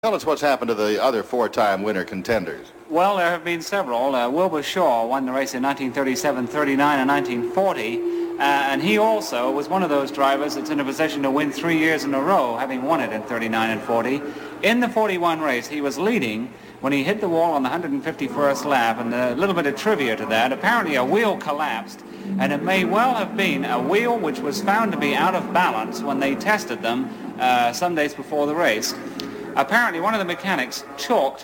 Tell us what's happened to the other four-time winner contenders. Well, there have been several. Wilbur Shaw won the race in 1937, 39, and 1940. And he also was one of those drivers that's in a position to win 3 years in a row, having won it in 39 and 40. In the 41 race, he was leading when he hit the wall on the 151st lap. And a little bit of trivia to that, apparently a wheel collapsed, and it may well have been a wheel which was found to be out of balance when they tested them some days before the race. Apparently one of the mechanics chalked,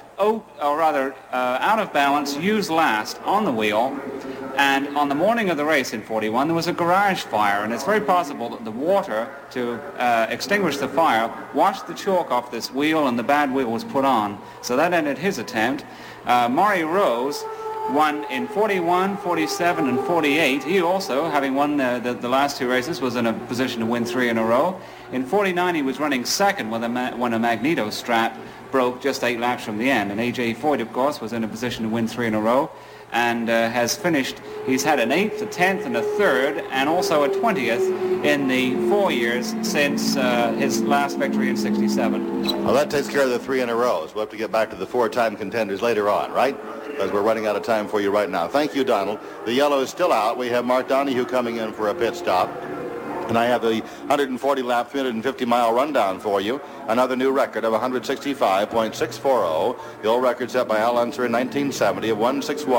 out of balance, used last on the wheel, and on the morning of the race in 41 there was a garage fire, and it's very possible that the water to extinguish the fire washed the chalk off this wheel and the bad wheel was put on. So that ended his attempt. Maury Rose won in 41, 47, and 48. He also, having won the last two races, was in a position to win 3 in a row. In 49, he was running second when a magneto strap broke just 8 laps from the end. And A.J. Foyt, of course, was in a position to win 3 in a row and has finished. He's had an 8th, a 10th, and a 3rd, and also a 20th in the 4 years since his last victory in 67. Well, that takes care of the 3 in a row. So we'll have to get back to the four-time contenders later on, right? Because we're running out of time for you right now. Thank you, Donald. The yellow is still out. We have Mark Donohue coming in for a pit stop. And I have the 140-lap, 350-mile rundown for you. Another new record of 165.640. The old record set by Al Unser in 1970 of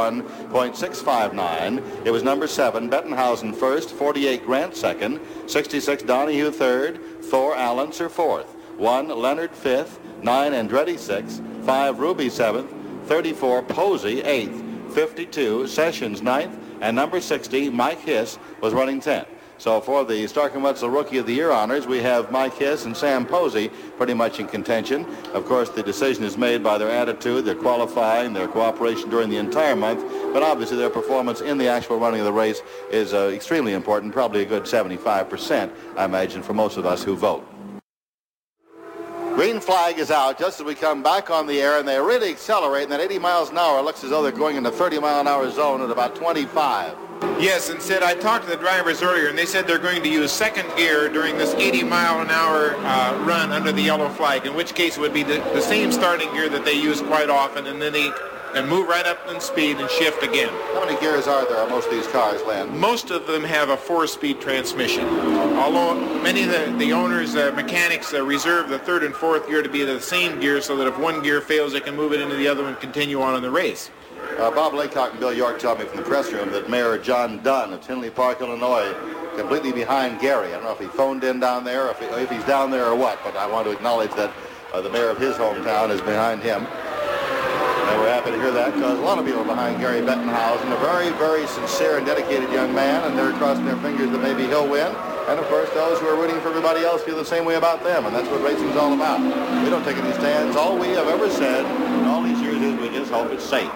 161.659. It was number 7, Bettenhausen first, 48 Grant second, 66 Donohue third, 4 Al Unser fourth, 1 Leonard fifth, 9 Andretti sixth, 5 Ruby seventh, 34 Posey 8th, 52 Sessions 9th, and number 60 Mike Hiss was running 10th. So for the Stark & Wetzel Rookie of the Year honors, we have Mike Hiss and Sam Posey pretty much in contention. Of course, the decision is made by their attitude, their qualifying, their cooperation during the entire month, but obviously their performance in the actual running of the race is extremely important, probably a good 75%, I imagine, for most of us who vote. Green flag is out just as we come back on the air, and they really accelerate, and that 80 miles an hour looks as though they're going in the 30-mile-an-hour zone at about 25. Yes, and Sid, I talked to the drivers earlier, and they said they're going to use second gear during this 80-mile-an-hour run under the yellow flag, in which case it would be the same starting gear that they use quite often, and then they move right up in speed and shift again. How many gears are there on most of these cars, Len? Most of them have a 4-speed transmission, although many of the owners, mechanics, reserve the 3rd and 4th gear to be the same gear so that if one gear fails, they can move it into the other one and continue on in the race. Bob Laycock and Bill York tell me from the press room that Mayor John Dunn of Tinley Park, Illinois, completely behind Gary. I don't know if he phoned in down there, or if he's down there or what, but I want to acknowledge that the mayor of his hometown is behind him. And we're happy to hear that because a lot of people are behind Gary Bettenhausen, a very, very sincere and dedicated young man, and they're crossing their fingers that maybe he'll win. And, of course, those who are rooting for everybody else feel the same way about them, and that's what racing's all about. We don't take any stands. All we have ever said in all these years is we just hope it's safe.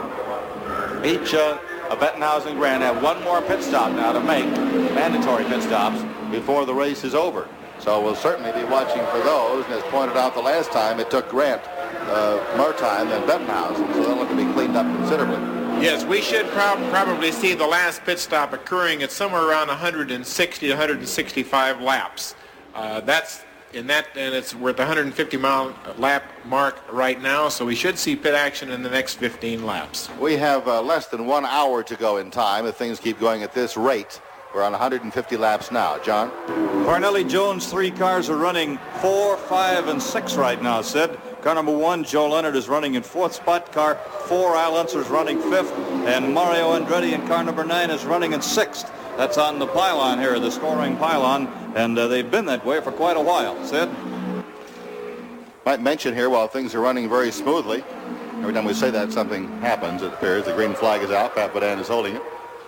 Each Bettenhausen and Grant have one more pit stop now to make, mandatory pit stops, before the race is over. So we'll certainly be watching for those. And as pointed out the last time, it took Grant more time than Bettenhausen, so they'll have to be cleaned up considerably. Yes, we should probably see the last pit stop occurring at somewhere around 160 to 165 laps. And we're at the 150-mile lap mark right now, so we should see pit action in the next 15 laps. We have less than 1 hour to go in time if things keep going at this rate. We're on 150 laps now. John? Parnelli Jones, 3 cars are running 4, 5, and 6 right now, Sid. Car number 1, Joe Leonard, is running in 4th spot. Car 4, Al Unser, is running 5th. And Mario Andretti in car number 9 is running in 6th. That's on the pylon here, the scoring pylon, and they've been that way for quite a while. Sid? Might mention here, while things are running very smoothly, every time we say that, something happens, it appears. The green flag is out. Pat Badan is holding it.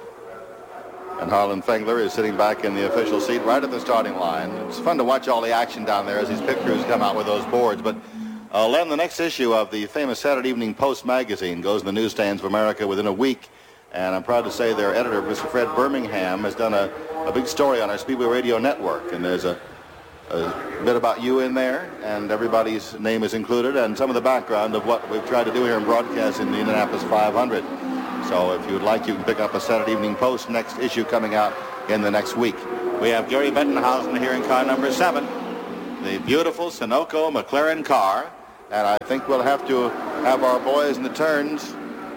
And Harlan Fengler is sitting back in the official seat right at the starting line. It's fun to watch all the action down there as these pit crews come out with those boards. But Len, the next issue of the famous Saturday Evening Post magazine goes in the newsstands of America within a week. And I'm proud to say their editor, Mr. Fred Birmingham, has done a big story on our Speedway Radio Network. And there's a bit about you in there, and everybody's name is included, and some of the background of what we've tried to do here in broadcasting the Indianapolis 500. So if you would like, you can pick up a Saturday Evening Post, next issue coming out in the next week. We have Gary Bettenhausen here in car number 7. The beautiful Sunoco McLaren car And I think we'll have to have our boys in the turns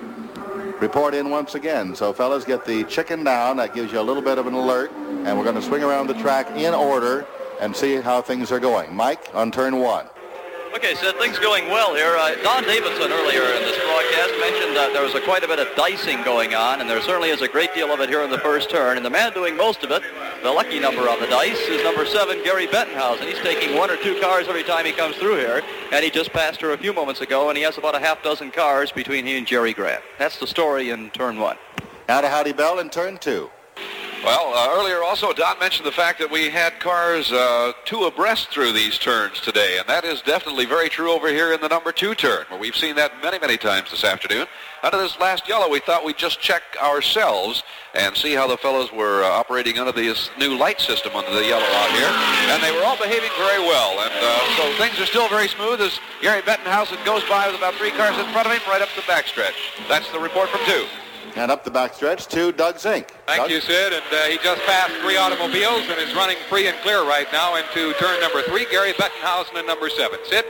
report in once again. So, fellas, get the chicken down. That gives you a little bit of an alert. And we're going to swing around the track in order and see how things are going. Mike, on turn 1. Okay, Sid, things going well here. Don Davidson earlier in this broadcast mentioned that there was quite a bit of dicing going on, and there certainly is a great deal of it here in the first turn. And the man doing most of it, the lucky number on the dice, is number 7, Gary Bettenhausen. He's taking 1 or 2 cars every time he comes through here, and he just passed her a few moments ago, and he has about a half dozen cars between he and Jerry Grant. That's the story in turn 1. Now to Howdy Bell in turn 2. Well, earlier also, Don mentioned the fact that we had cars 2 abreast through these turns today, and that is definitely very true over here in the number 2 turn, where we've seen that many, many times this afternoon. Under this last yellow, we thought we'd just check ourselves and see how the fellows were operating under this new light system under the yellow out here, and they were all behaving very well, and so things are still very smooth as Gary Bettenhausen goes by with about 3 cars in front of him right up the backstretch. That's the report from 2. And up the backstretch to Doug Zink. Thank you, Sid. And he just passed 3 automobiles and is running free and clear right now into turn number 3, Gary Bettenhausen in number 7. Sid?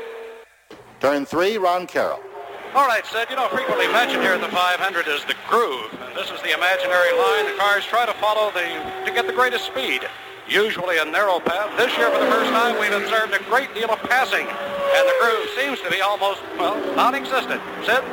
Turn 3, Ron Carroll. All right, Sid, frequently mentioned here at the 500 is the groove. And this is the imaginary line the cars try to follow to get the greatest speed. Usually a narrow path. This year, for the first time, we've observed a great deal of passing. And the groove seems to be almost, non-existent. Sid?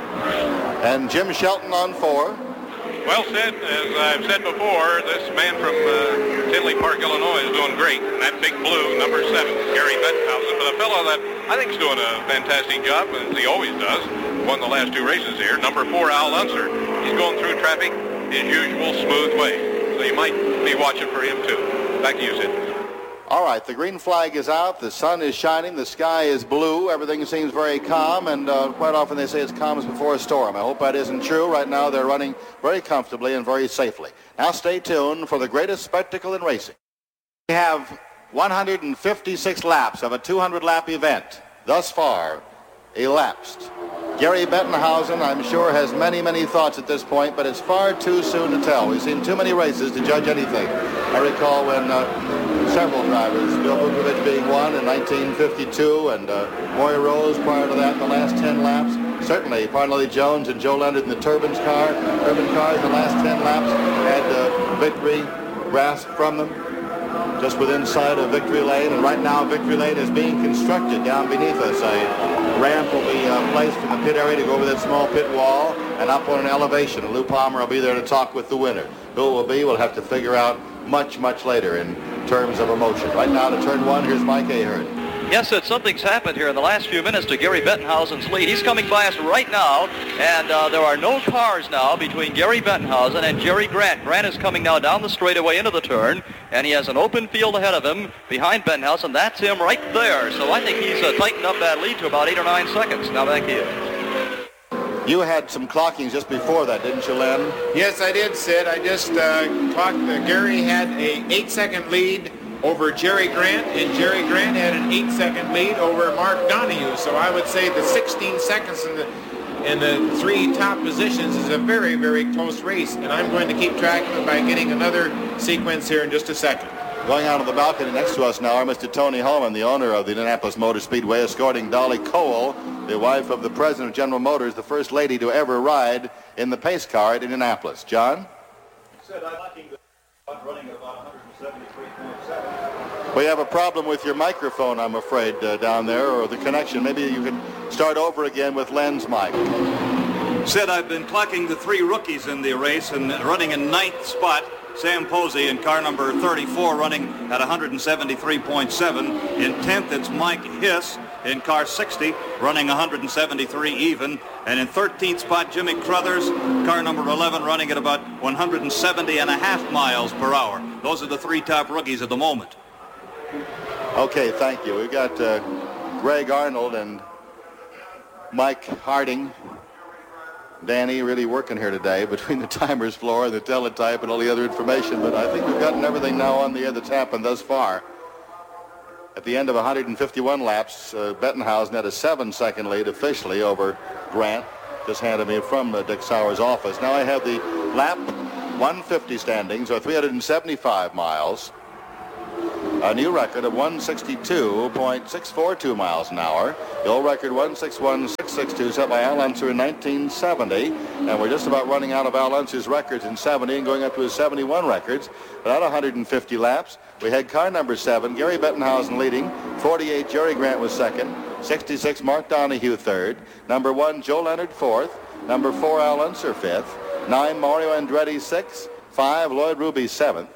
And Jim Shelton on 4. Well, Sid, as I've said before, this man from Tinley Park, Illinois is doing great. And that big blue, number 7, Gary Bettenhausen, but a fellow that I think is doing a fantastic job, as he always does, won the last 2 races here. Number 4, Al Unser. He's going through traffic his usual smooth way. So you might be watching for him, too. Back to you, Sid. All right, the green flag is out, the sun is shining, the sky is blue, everything seems very calm, and quite often they say it's calm as before a storm. I hope that isn't true. Right now they're running very comfortably and very safely. Now stay tuned for the greatest spectacle in racing. We have 156 laps of a 200-lap event thus far elapsed. Gary Bettenhausen, I'm sure, has many, many thoughts at this point, but it's far too soon to tell. We've seen too many races to judge anything. I recall when several drivers, Bill Vukovich being one in 1952, and Moy Rose prior to that in the last 10 laps. Certainly, Parnelli Jones and Joe Leonard in the urban cars in the last 10 laps had victory grasped from them just within sight of victory lane. And right now, victory lane is being constructed down beneath us. A ramp will be placed in the pit area to go over that small pit wall and up on an elevation. And Lou Palmer will be there to talk with the winner. Who it will be, we'll have to figure out much, much later in terms of emotion. Right now to turn 1, here's Mike Ahern. Yes, something's happened here in the last few minutes to Gary Bettenhausen's lead. He's coming by us right now, and there are no cars now between Gary Bettenhausen and Jerry Grant. Grant is coming now down the straightaway into the turn, and he has an open field ahead of him behind Bettenhausen. That's him right there. So I think he's tightened up that lead to about 8 or 9 seconds. Now back to you. You had some clockings just before that, didn't you, Len? Yes, I did, Sid. I just clocked. Gary had a 8-second lead over Jerry Grant, and Jerry Grant had an 8-second lead over Mark Donahue. So I would say the 16 seconds in the 3 top positions is a very, very close race, and I'm going to keep track of it by getting another sequence here in just a second. Going out on the balcony next to us now are Mr. Tony Holman, the owner of the Indianapolis Motor Speedway, escorting Dolly Cole, the wife of the president of General Motors, the first lady to ever ride in the pace car at Indianapolis. John? Said I'm running at about 173.7. We have a problem with your microphone, I'm afraid, down there, or the connection. Maybe you can start over again with Len's mic. Said I've been clocking the 3 rookies in the race and running in 9th spot. Sam Posey in car number 34 running at 173.7. In 10th, it's Mike Hiss in car 60 running 173 even. And in 13th spot, Jimmy Crothers, car number 11 running at about 170.5 miles per hour. Those are the 3 top rookies at the moment. Okay, thank you. We've got Greg Arnold and Mike Harding. Danny really working here today between the timer's floor and the teletype and all the other information, but I think we've gotten everything now on the air that's happened thus far. At the end of 151 laps, Bettenhausen had a 7-second lead officially over Grant, just handed me from Dick Sauer's office. Now I have the lap 150 standings, or 375 miles. a new record of 162.642 miles an hour. The old record 161.662 set by Al Unser in 1970, and we're just about running out of Al Unser's records in 70 and going up to his 71 records. But at 150 laps, we had car number 7, Gary Bettenhausen leading, 48 Jerry Grant was second, 66 Mark Donahue third, number 1 Joe Leonard fourth, number 4 Al Unser fifth, 9 Mario Andretti sixth, 5 Lloyd Ruby seventh,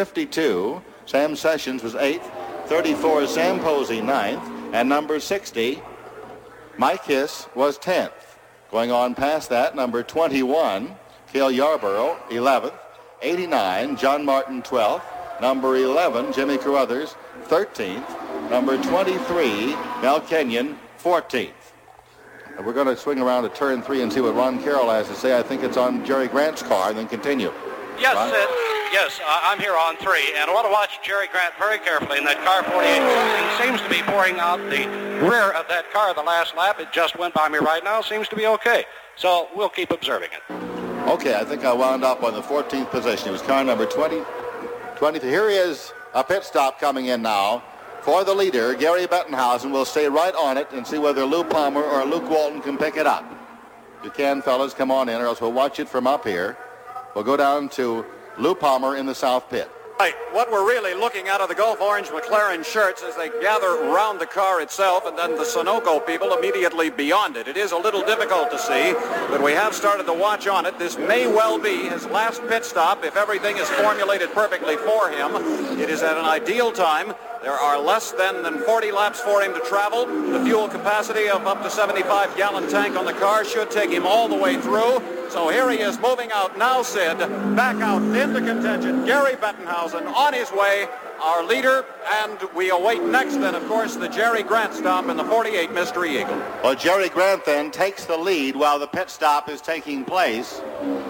52 Sam Sessions was 8th, 34 Sam Posey 9th, and number 60 Mike Hiss was 10th. Going on past that, number 21 Cale Yarborough 11th, 89 John Martin 12th, number 11 Jimmy Carruthers 13th, number 23 Mel Kenyon 14th. And we're going to swing around to turn 3 and see what Ron Carroll has to say. I think it's on Jerry Grant's car, and then continue. Yes, yes, I'm here on 3, and I want to watch Jerry Grant very carefully in that car 48. Something seems to be pouring out the rear of that car the last lap. It just went by me right now. Seems to be okay. So we'll keep observing it. Okay, I think I wound up on the 14th position. It was car number 20. Here he is, a pit stop coming in now. For the leader, Gary Bettenhausen will stay right on it and see whether Lou Palmer or Luke Walton can pick it up. If you can, fellas, come on in, or else we'll watch it from up here. We'll go down to Lou Palmer in the south pit. Right. What we're really looking at are the Gulf Orange McLaren shirts as they gather around the car itself, and then the Sunoco people immediately beyond it. It is a little difficult to see, but we have started to watch on it. This may well be his last pit stop if everything is formulated perfectly for him. It is at an ideal time. There are less than 40 laps for him to travel. The fuel capacity of up to 75-gallon tank on the car should take him all the way through. So here he is moving out now, Sid, back out into contention. Gary Bettenhausen on his way, our leader, and we await next then, of course, the Jerry Grant stop in the 48 Mystery Eagle. Well, Jerry Grant then takes the lead while the pit stop is taking place.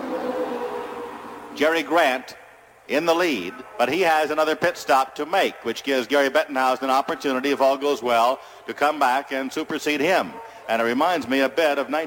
Jerry Grant in the lead, but he has another pit stop to make, which gives Gary Bettenhausen an opportunity, if all goes well, to come back and supersede him. And it reminds me a bit of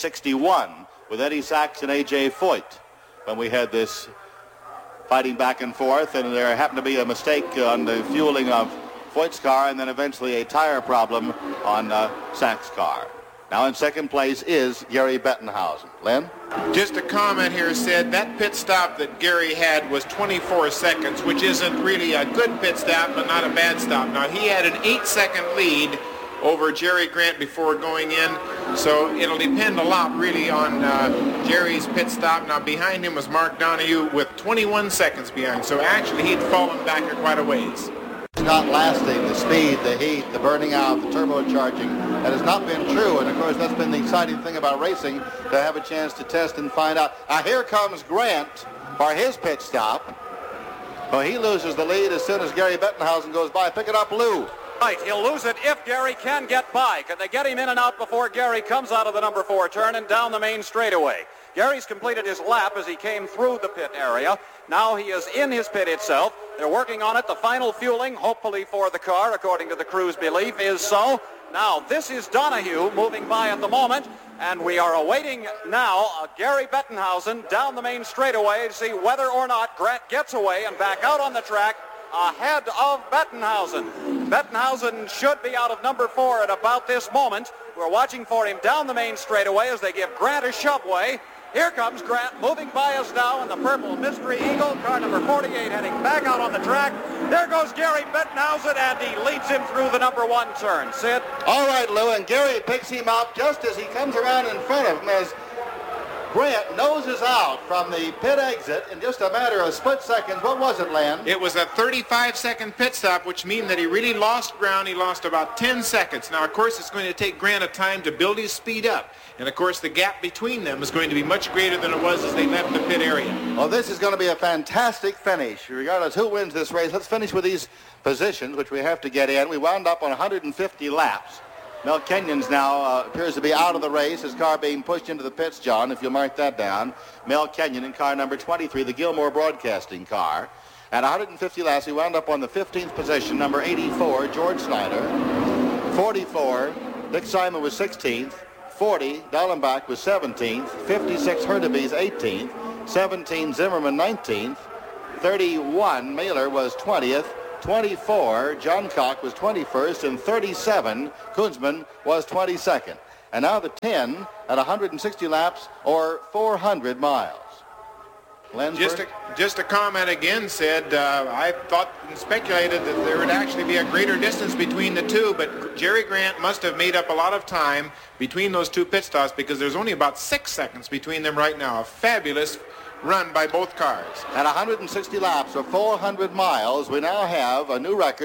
1961 with Eddie Sachs and A.J. Foyt, when we had this fighting back and forth, and there happened to be a mistake on the fueling of Foyt's car, and then eventually a tire problem on Sachs' car. Now in second place is Gary Bettenhausen. Len? Just a comment here, Sid. That pit stop that Gary had was 24 seconds, which isn't really a good pit stop, but not a bad stop. Now, he had an 8-second lead over Jerry Grant before going in, so it'll depend a lot, really, on Jerry's pit stop. Now, behind him was Mark Donahue with 21 seconds behind, so actually he'd fallen back quite a ways. It's not lasting, the speed, the heat, the burning out, the turbocharging. That has not been true, and of course that's been the exciting thing about racing, to have a chance to test and find out. Now here comes Grant for his pit stop. Well, he loses the lead as soon as Gary Bettenhausen goes by. Pick it up, Lou. Right, he'll lose it if Gary can get by. Can they get him in and out before Gary comes out of the number 4 turn and down the main straightaway? Gary's completed his lap as he came through the pit area. Now he is in his pit itself. They're working on it. The final fueling, hopefully for the car, according to the crew's belief, is so. Now, this is Donahue moving by at the moment, and we are awaiting now Gary Bettenhausen down the main straightaway to see whether or not Grant gets away and back out on the track ahead of Bettenhausen. Bettenhausen should be out of number 4 at about this moment. We're watching for him down the main straightaway as they give Grant a shoveway. Here comes Grant moving by us now in the purple Mystery Eagle, car number 48 heading back out on the track. There goes Gary Bettenhausen, and he leads him through the number 1 turn. Sid? All right, Lou, and Gary picks him up just as he comes around in front of him as Grant noses out from the pit exit in just a matter of split seconds. What was it, Len? It was a 35-second pit stop, which means that he really lost ground. He lost about 10 seconds. Now, of course, it's going to take Grant a time to build his speed up. And, of course, the gap between them is going to be much greater than it was as they left the pit area. Well, this is going to be a fantastic finish. Regardless who wins this race, let's finish with these positions, which we have to get in. We wound up on 150 laps. Mel Kenyon's now appears to be out of the race. His car being pushed into the pits, John, if you'll mark that down. Mel Kenyon in car number 23, the Gilmore Broadcasting car. At 150 laps, we wound up on the 15th position, number 84, George Snyder. 44, Dick Simon was 16th. 40, Dallenbach was 17th. 56, Hurtubise 18th. 17, Zimmerman 19th. 31, Mailer was 20th. 24, John Cock was 21st, and 37, Kunzman was 22nd. And now the 10 at 160 laps or 400 miles. Just a comment again, Sid. I thought and speculated that there would actually be a greater distance between the two, but Jerry Grant must have made up a lot of time between those two pit stops because there's only about 6 seconds between them right now. A fabulous run by both cars. At 160 laps or 400 miles, we now have a new record,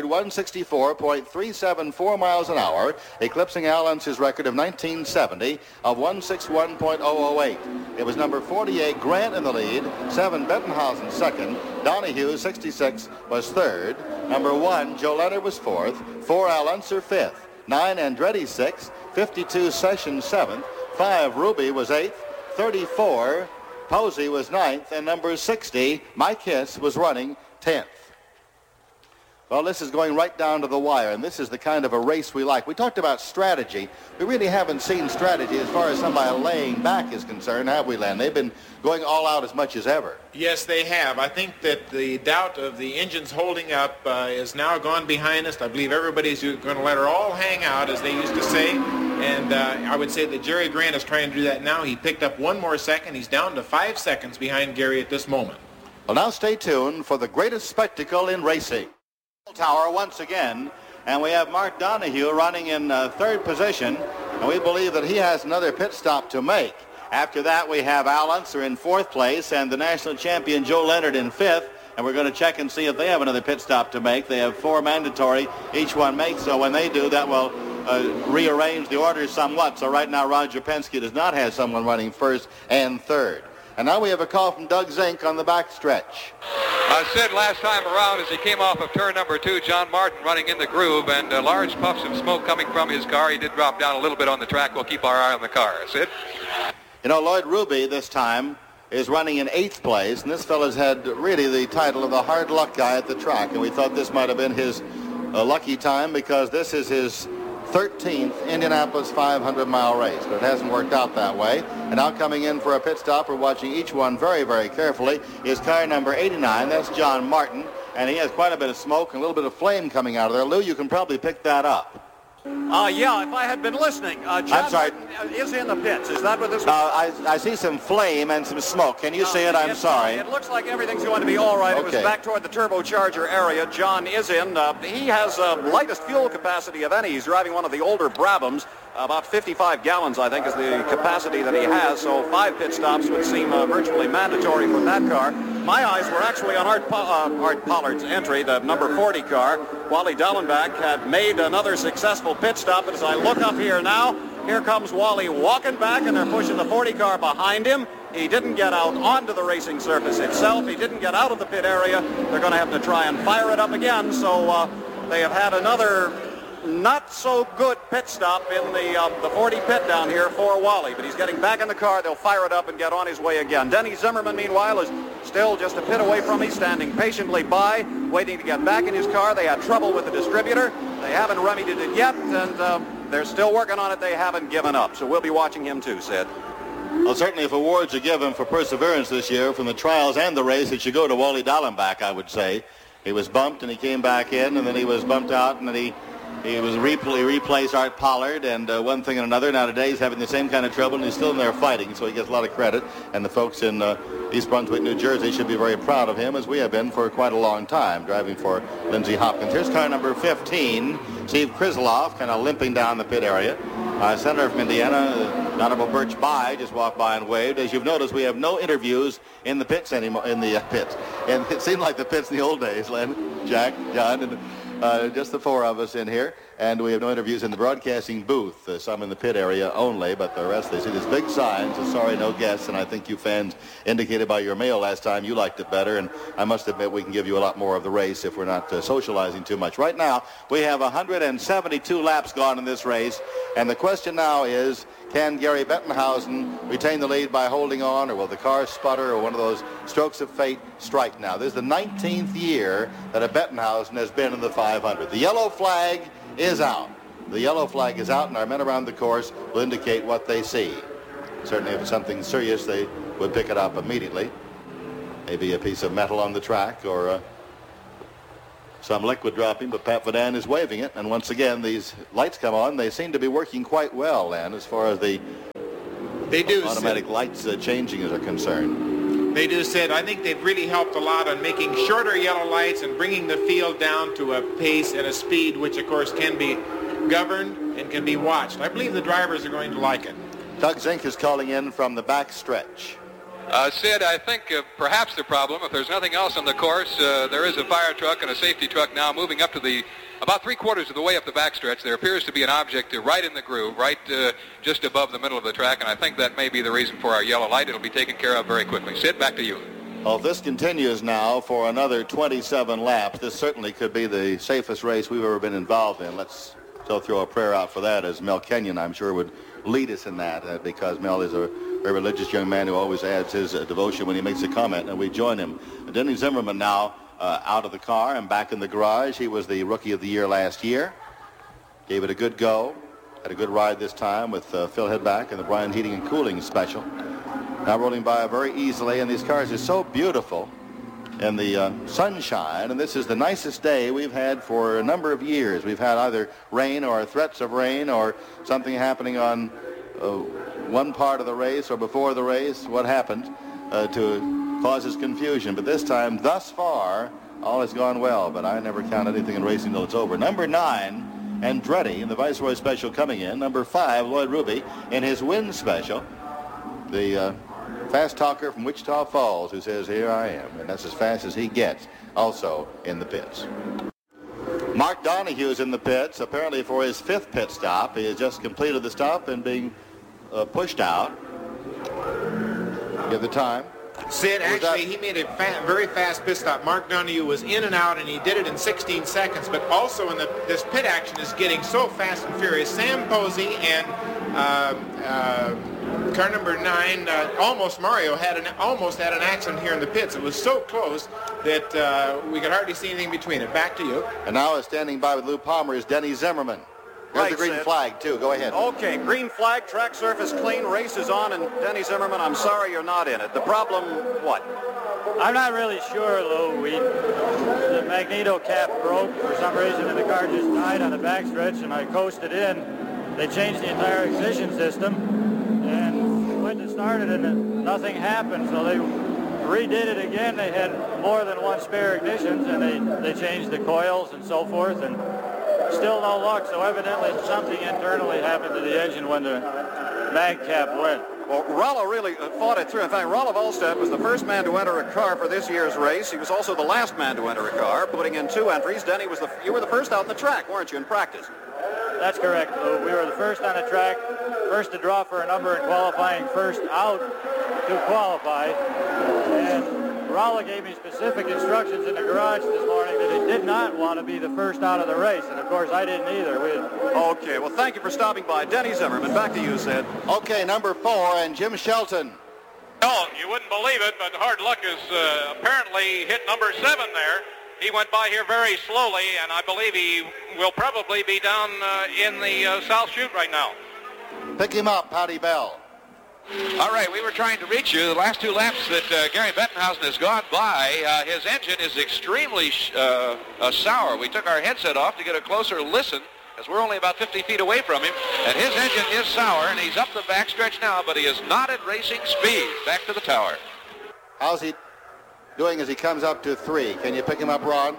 164.374 miles an hour, eclipsing Al Unser's record of 1970 of 161.008. It was number 48, Grant, in the lead, 7, Bettenhausen second, Donahue, 66, was third, number 1, Joe Leonard was fourth, 4, Al Unser fifth, 9, Andretti sixth, 52, Sessions seventh, 5, Ruby was eighth, 34, Posey was 9th, and number 60, Mike Hiss, was running 10th. Well, this is going right down to the wire, and this is the kind of a race we like. We talked about strategy. We really haven't seen strategy as far as somebody laying back is concerned, have we, Len? They've been going all out as much as ever. Yes, they have. I think that the doubt of the engines holding up is now gone behind us. I believe everybody's going to let her all hang out, as they used to say. And I would say that Jerry Grant is trying to do that now. He picked up 1 more second. He's down to 5 seconds behind Gary at this moment. Well, now stay tuned for the greatest spectacle in racing. Tower once again, and we have Mark Donahue running in third position, and we believe that he has another pit stop to make. After that, we have Al Unser in fourth place and the national champion Joe Leonard in fifth, and we're going to check and see if they have another pit stop to make. They have 4 mandatory each one makes, so when they do, that will rearrange the orders somewhat. So right now, Roger Penske does not have someone running first and third. And now we have a call from Doug Zink on the backstretch. Sid, last time around as he came off of turn number 2, John Martin running in the groove, and large puffs of smoke coming from his car. He did drop down a little bit on the track. We'll keep our eye on the car. Sid? You know, Lloyd Ruby this time is running in 8th place, and this fellow's had really the title of the hard luck guy at the track, and we thought this might have been his lucky time because this is his 13th Indianapolis 500-mile race, but it hasn't worked out that way. And now coming in for a pit stop, we're watching each one very, very carefully, is car number 89. That's John Martin, and he has quite a bit of smoke and a little bit of flame coming out of there. Lou, you can probably pick that up. Yeah, if I had been listening. John I'm sorry. Is in the pits. Is that what this was? I see some flame and some smoke. Can you see it? I'm sorry. It looks like everything's going to be all right. Okay. It was back toward the turbocharger area. John is in. He has lightest fuel capacity of any. He's driving one of the older Brabhams. About 55 gallons, I think, is the capacity that he has. So 5 pit stops would seem virtually mandatory from that car. My eyes were actually on Art Pollard's entry, the number 40 car. Wally Dallenbach had made another successful pit stop. And as I look up here now, here comes Wally walking back, and they're pushing the 40 car behind him. He didn't get out onto the racing surface itself. He didn't get out of the pit area. They're going to have to try and fire it up again. So they have had another not so good pit stop in the 40 pit down here for Wally, but he's getting back in the car. They'll fire it up and get on his way again. Denny Zimmerman, meanwhile, is still just a pit away from me, standing patiently by, waiting to get back in his car. They had trouble with the distributor. They haven't remedied it yet, and they're still working on it. They haven't given up, so we'll be watching him too, Sid. Well, certainly if awards are given for perseverance this year from the trials and the race, it should go to Wally Dallenbach, I would say. He was bumped, and he came back in, and then he was bumped out, and then he was replaced Art Pollard, and one thing and another. Now today he's having the same kind of trouble, and he's still in there fighting, so he gets a lot of credit. And the folks in East Brunswick, New Jersey should be very proud of him, as we have been for quite a long time, driving for Lindsey Hopkins. Here's car number 15, Steve Krisloff, kind of limping down the pit area. Senator from Indiana, Honorable Birch Bayh, just walked by and waved. As you've noticed, we have no interviews in the pits anymore, in the pits. And it seemed like the pits in the old days, Len, Jack, John, and just the 4 of us in here, and we have no interviews in the broadcasting booth. Some in the pit area only, but the rest, they see these big signs, sorry, no guests, and I think you fans indicated by your mail last time you liked it better, and I must admit we can give you a lot more of the race if we're not socializing too much. Right now, we have 172 laps gone in this race, and the question now is, can Gary Bettenhausen retain the lead by holding on, or will the car sputter, or one of those strokes of fate strike now? This is the 19th year that a Bettenhausen has been in the 500. The yellow flag is out. The yellow flag is out, and our men around the course will indicate what they see. Certainly if it's something serious, they would pick it up immediately. Maybe a piece of metal on the track, or some liquid dropping, but Pat Vadan is waving it. And once again, these lights come on. They seem to be working quite well, Len, as far as the automatic lights changing are concerned. They do, Sid. I think they've really helped a lot on making shorter yellow lights and bringing the field down to a pace and a speed which, of course, can be governed and can be watched. I believe the drivers are going to like it. Doug Zink is calling in from the back stretch. Sid, I think perhaps the problem, if there's nothing else on the course, there is a fire truck and a safety truck now moving up to about 3/4 of the way up the backstretch. There appears to be an object right in the groove, right just above the middle of the track, and I think that may be the reason for our yellow light. It'll be taken care of very quickly. Sid, back to you. Well, if this continues now for another 27 laps, this certainly could be the safest race we've ever been involved in. Let's still throw a prayer out for that, as Mel Kenyon, I'm sure, would lead us in that, because Mel is a very religious young man who always adds his devotion when he makes a comment, and we join him. Denny Zimmerman now out of the car and back in the garage. He was the Rookie of the Year last year. Gave it a good go. Had a good ride this time with Phil Hedback and the Brian Heating and Cooling special. Now rolling by very easily, and these cars are so beautiful in the sunshine, and this is the nicest day we've had for a number of years. We've had either rain or threats of rain or something happening on one part of the race or before the race, what happened to causes confusion. But this time, thus far, all has gone well, but I never count anything in racing till it's over. Number 9, Andretti in the Viceroy special coming in. Number 5, Lloyd Ruby in his win special. The fast talker from Wichita Falls who says, "Here I am," and that's as fast as he gets, also in the pits. Mark Donahue is in the pits, apparently for his 5th pit stop. He has just completed the stop and being pushed out. Give the time. Sid, actually, he made a very fast pit stop. Mark Donahue was in and out, and he did it in 16 seconds. But also, in this pit action is getting so fast and furious. Sam Posey and car number 9, almost Mario, almost had an accident here in the pits. It was so close that we could hardly see anything between it. Back to you. And now standing by with Lou Palmer is Denny Zimmerman. There's the green flag, too. Go ahead. Okay, green flag, track surface clean, race is on, and Denny Zimmerman, I'm sorry you're not in it. The problem, what? I'm not really sure, Lou. The magneto cap broke for some reason, and the car just died on the backstretch, and I coasted in. They changed the entire ignition system, and we went and started, and nothing happened, so they redid it again. They had more than one spare ignitions, and they changed the coils and so forth, and still no luck, so evidently something internally happened to the engine when the mag cap went. Well, Rollo really fought it through. In fact, Rollo Volstead was the first man to enter a car for this year's race. He was also the last man to enter a car, putting in 2 entries. Denny, you were the first out in the track, weren't you, in practice? That's correct, Lou. We were the first on the track, first to draw for a number in qualifying, first out to qualify. And Rollo gave me specific instructions in the garage this morning that he did not want to be the first out of the race, and of course I didn't either. Okay, well thank you for stopping by. Denny Zimmerman, back to you, Sid. Okay, number 4 and Jim Shelton. No, you wouldn't believe it, but hard luck has apparently hit number 7 there. He went by here very slowly, and I believe he will probably be down in the South Chute right now. Pick him up, Patty Bell. All right, we were trying to reach you. The last 2 laps that Gary Bettenhausen has gone by, his engine is extremely sour. We took our headset off to get a closer listen, as we're only about 50 feet away from him, and his engine is sour, and he's up the backstretch now, but he is not at racing speed. Back to the tower. How's he doing as he comes up to 3? Can you pick him up, Ron?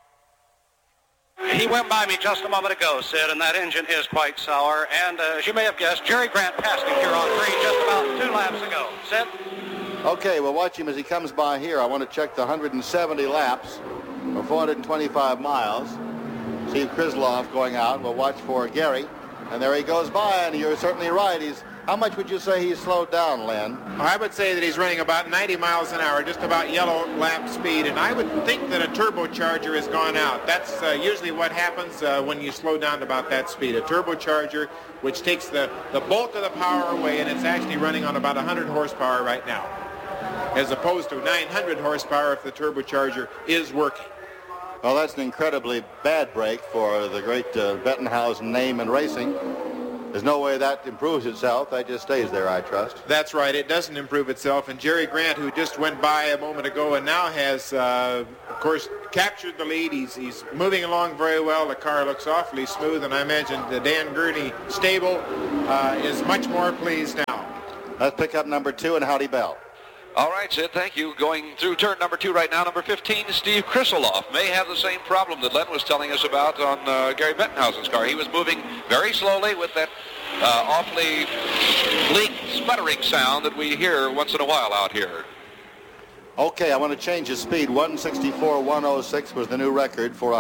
He went by me just a moment ago, Sid, and that engine is quite sour. And as you may have guessed, Jerry Grant passed him here on 3 just about 2 laps ago. Sid? Okay, we'll watch him as he comes by here. I want to check the 170 laps or 425 miles. Steve Krisloff going out. We'll watch for Gary. And there he goes by, and you're certainly right. How much would you say he's slowed down, Len? I would say that he's running about 90 miles an hour, just about yellow lap speed, and I would think that a turbocharger has gone out. That's usually what happens when you slow down to about that speed. A turbocharger, which takes the bulk of the power away, and it's actually running on about 100 horsepower right now, as opposed to 900 horsepower if the turbocharger is working. Well, that's an incredibly bad break for the great Bettenhausen name in racing. There's no way that improves itself. That just stays there, I trust. That's right. It doesn't improve itself. And Jerry Grant, who just went by a moment ago and now has, of course, captured the lead. He's moving along very well. The car looks awfully smooth, and I imagine the Dan Gurney stable is much more pleased now. Let's pick up number 2 and Howdy Bell. All right, Sid, thank you. Going through turn number 2 right now, number 15, Steve Krisseloff may have the same problem that Len was telling us about on Gary Bettenhausen's car. He was moving very slowly with that awfully bleak, sputtering sound that we hear once in a while out here. Okay, I want to change the speed. 164.106 was the new record for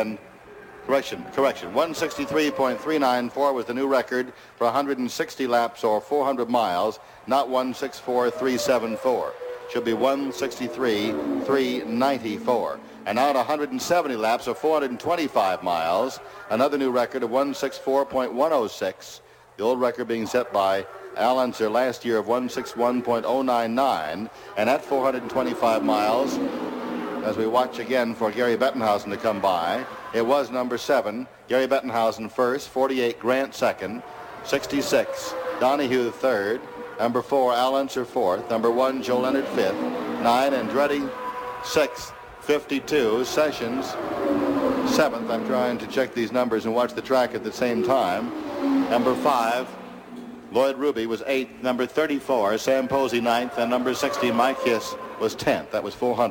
163.394 was the new record for 160 laps or 400 miles, not 164.374. Should be 163.394. And now at 170 laps or 425 miles, another new record of 164.106. The old record being set by Al Unser last year of 161.099. And at 425 miles, as we watch again for Gary Bettenhausen to come by, it was number 7, Gary Bettenhausen first, 48 Grant second, 66 Donahue third, number 4 Al Unser fourth, number 1 Joe Leonard fifth, 9 Andretti sixth, 52 Sessions seventh. I'm trying to check these numbers and watch the track at the same time. Number 5 Lloyd Ruby was 8th, number 34 Sam Posey 9th, and number 60 Mike Hiss was 10th. That was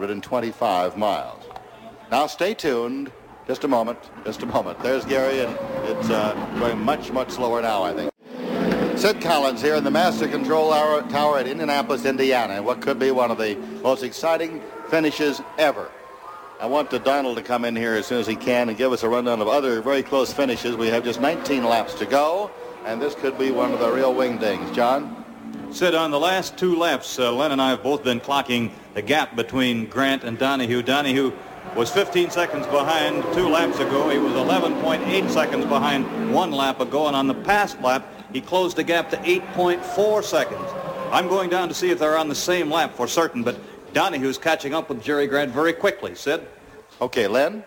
425 miles. Now stay tuned. Just a moment. There's Gary, and it's going much, much slower now, I think. Sid Collins here in the Master Control Tower at Indianapolis, Indiana, and what could be one of the most exciting finishes ever. I want Donald to come in here as soon as he can and give us a rundown of other very close finishes. We have just 19 laps to go, and this could be one of the real wingdings. John? Sid, on the last 2 laps, Len and I have both been clocking the gap between Grant and Donahue. Donahue was 15 seconds behind 2 laps ago. He was 11.8 seconds behind 1 lap ago, and on the past lap, he closed the gap to 8.4 seconds. I'm going down to see if they're on the same lap for certain, but Donahue's catching up with Jerry Grant very quickly. Sid? Okay, Len?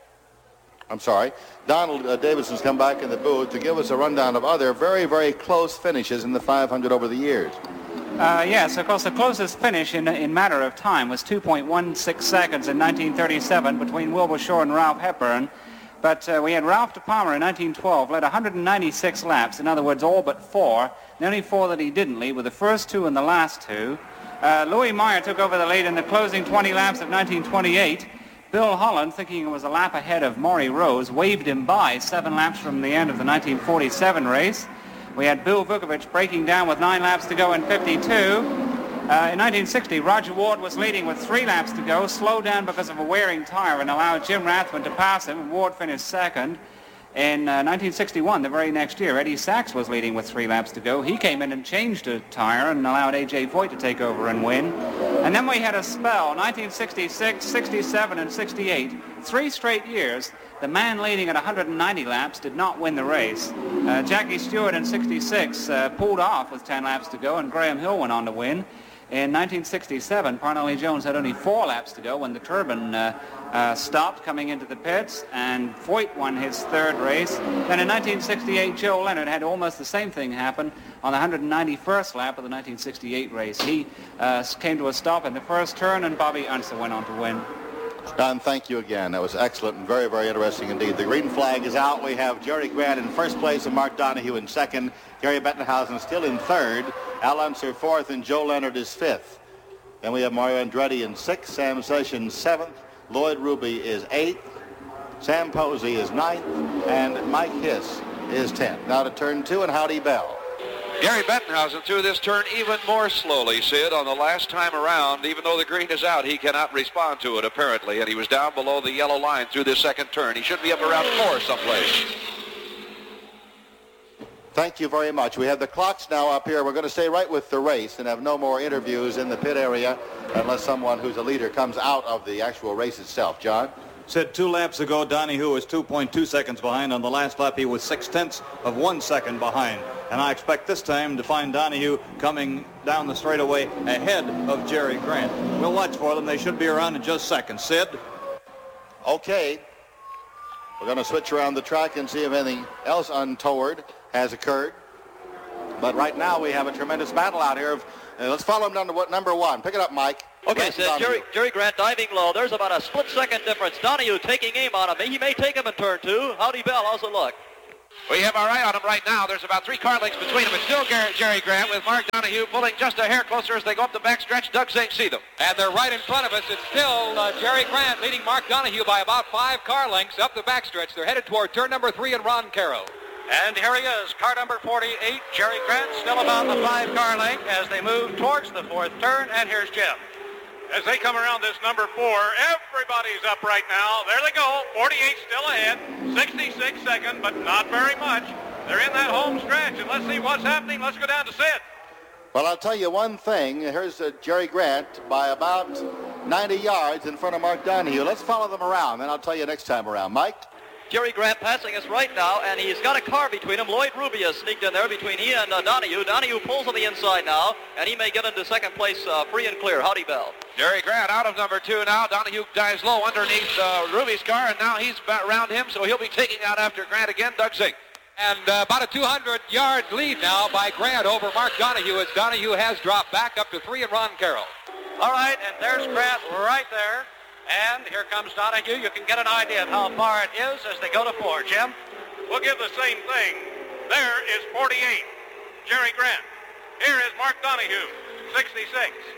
I'm sorry. Donald Davidson's come back in the booth to give us a rundown of other very, very close finishes in the 500 over the years. Yes, of course, the closest finish in matter of time was 2.16 seconds in 1937 between Wilbur Shaw and Ralph Hepburn. But we had Ralph De Palma in 1912, led 196 laps, in other words, all but 4. The only 4 that he didn't lead were the first 2 and the last 2. Louis Meyer took over the lead in the closing 20 laps of 1928. Bill Holland, thinking it was a lap ahead of Maury Rose, waved him by 7 laps from the end of the 1947 race. We had Bill Vukovich breaking down with 9 laps to go in 52. In 1960, Roger Ward was leading with 3 laps to go, slowed down because of a wearing tire and allowed Jim Rathman to pass him, and Ward finished second. In 1961, the very next year, Eddie Sachs was leading with 3 laps to go. He came in and changed a tire and allowed A.J. Voigt to take over and win. And then we had a spell, 1966, 67, and 68. 3 straight years, the man leading at 190 laps did not win the race. Jackie Stewart in 66 pulled off with 10 laps to go, and Graham Hill went on to win. In 1967, Parnelli Jones had only 4 laps to go when the turbine stopped coming into the pits, and Voigt won his 3rd race. Then in 1968, Joe Leonard had almost the same thing happen on the 191st lap of the 1968 race. He came to a stop in the first turn, and Bobby Unser went on to win. Don, thank you again. That was excellent and very, very interesting indeed. The green flag is out. We have Jerry Grant in first place and Mark Donahue in second. Gary Bettenhausen still in third. Al Unser fourth, and Joe Leonard is fifth. Then we have Mario Andretti in sixth, Sam Sessions seventh, Lloyd Ruby is eighth, Sam Posey is ninth, and Mike Hiss is 10th. Now to turn 2 and Howdy Bell. Gary Bettenhausen through this turn even more slowly, Sid. On the last time around, even though the green is out, he cannot respond to it, apparently, and he was down below the yellow line through this second turn. He should be up around 4 someplace. Thank you very much. We have the clocks now up here. We're going to stay right with the race and have no more interviews in the pit area unless someone who's a leader comes out of the actual race itself. John? Said 2 laps ago, Donahue was 2.2 seconds behind. On the last lap, he was 0.6 of 1 second behind. And I expect this time to find Donahue coming down the straightaway ahead of Jerry Grant. We'll watch for them. They should be around in just seconds. Sid? Okay. We're going to switch around the track and see if anything else untoward has occurred. But right now we have a tremendous battle out here. Let's follow him down to number 1. Pick it up, Mike. Okay, Sid, Jerry Grant diving low. There's about a split-second difference. Donahue taking aim on him. He may take him in turn 2. Howdy Bell, how's it look? We have our eye on him right now. There's about 3 car lengths between them. It's still Jerry Grant with Mark Donahue pulling just a hair closer as they go up the backstretch. Doug Zink see them. And they're right in front of us. It's still Jerry Grant leading Mark Donahue by about 5 car lengths up the backstretch. They're headed toward turn number 3 and Ron Caro. And here he is, car number 48, Jerry Grant, still about the 5-car length as they move towards the 4th turn. And here's Jim. As they come around this number 4, everybody's up right now. There they go. 48 still ahead. 66 second, but not very much. They're in that home stretch, and let's see what's happening. Let's go down to Sid. Well, I'll tell you one thing. Here's Jerry Grant by about 90 yards in front of Mark Donahue. Let's follow them around, and I'll tell you next time around. Mike? Jerry Grant passing us right now, and he's got a car between him. Lloyd Ruby has sneaked in there between he and Donahue. Donahue pulls on the inside now, and he may get into second place free and clear. Howdy Bell. Jerry Grant out of number 2 now. Donahue dives low underneath Ruby's car, and now he's around him, so he'll be taking out after Grant again. Doug Zink. And about a 200-yard lead now by Grant over Mark Donahue as Donahue has dropped back up to 3 and Ron Carroll. All right, and there's Grant right there. And here comes Donahue. You can get an idea of how far it is as they go to 4. Jim? We'll give the same thing. There is 48, Jerry Grant. Here is Mark Donahue, 66.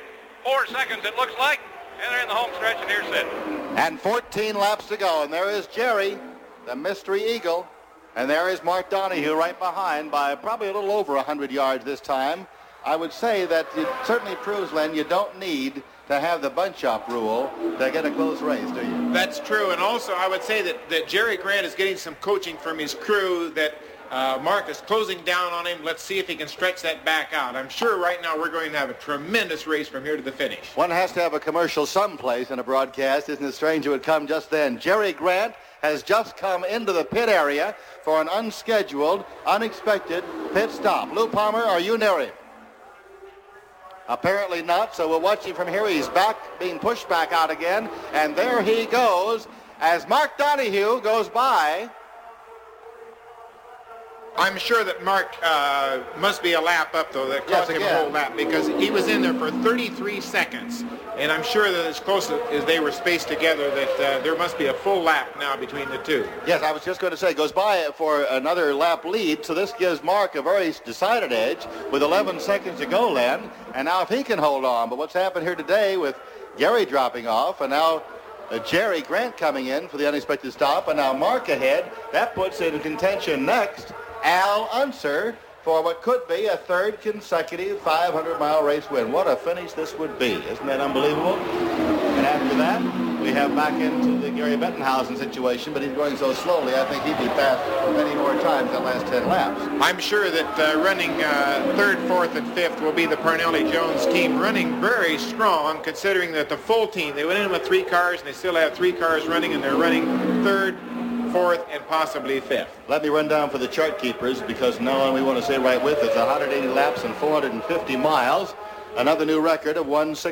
4 seconds it looks like, and they're in the home stretch, and here's Sid. And 14 laps to go, and there is Jerry, the Mystery Eagle, and there is Mark Donahue right behind by probably a little over 100 yards this time. I would say that it certainly proves, Len, you don't need to have the bunch-up rule to get a close race, do you? That's true, and also I would say that Jerry Grant is getting some coaching from his crew, that Mark is closing down on him. Let's see if he can stretch that back out. I'm sure right now we're going to have a tremendous race from here to the finish. One has to have a commercial someplace in a broadcast. Isn't it strange it would come just then? Jerry Grant has just come into the pit area for an unscheduled, unexpected pit stop. Lou Palmer, are you near him? Apparently not, so we'll watch him from here. He's back, being pushed back out again, and there he goes as Mark Donahue goes by. I'm sure that Mark must be a lap up, though. That cost him a whole lap because he was in there for 33 seconds. And I'm sure that as close as they were spaced together that there must be a full lap now between the two. Yes, I was just going to say, goes by for another lap lead, so this gives Mark a very decided edge with 11 seconds to go, Len. And now if he can hold on, but what's happened here today with Gary dropping off, and now Jerry Grant coming in for the unexpected stop, and now Mark ahead, that puts in contention next Al Unser for what could be a 3rd consecutive 500-mile race win. What a finish this would be. Isn't that unbelievable? And after that, we have back into the Gary Bettenhausen situation, but he's going so slowly, I think he'd be passed many more times than the last 10 laps. I'm sure that running 3rd, 4th, and 5th will be the Parnelli-Jones team, running very strong, considering that the full team, they went in with 3 cars, and they still have 3 cars running, and they're running 3rd, 4th, and possibly 5th. Let me run down for the chart keepers, because no one we want to say right with is 180 laps and 450 miles. Another new record of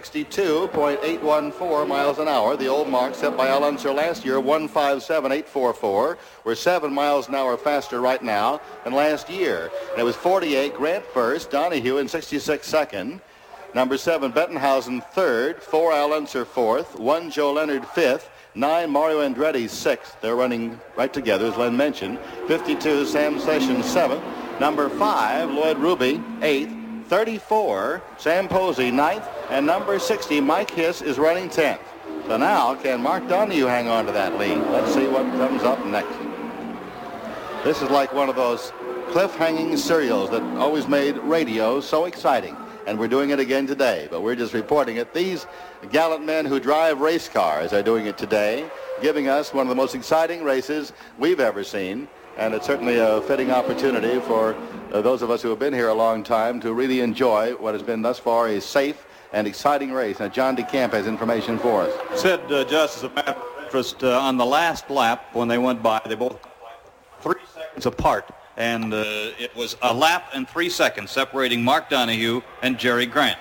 162.814 miles an hour. The old mark set by Al Unser last year, 157.844. We're 7 miles an hour faster right now than last year. And it was 48, Grant first, Donahue in 66 second. Number 7, Bettenhausen third, 4 Al Unser fourth, 1 Joe Leonard fifth, 9 Mario Andretti sixth. They're running right together, as Len mentioned. 52 Sam Sessions seventh. Number 5 Lloyd Ruby eighth. 34 Sam Posey ninth, and number 60 Mike Hiss is running 10th. So now can Mark Donahue hang on to that lead? Let's see what comes up next. This is like one of those cliff-hanging serials that always made radio so exciting. And we're doing it again today, but we're just reporting it. These gallant men who drive race cars are doing it today, giving us one of the most exciting races we've ever seen. And it's certainly a fitting opportunity for those of us who have been here a long time to really enjoy what has been thus far a safe and exciting race. Now, John DeCamp has information for us. Sid, just as a matter of interest, on the last lap when they went by, they both 3 seconds apart. And it was a lap and 3 seconds separating Mark Donahue and Jerry Grant.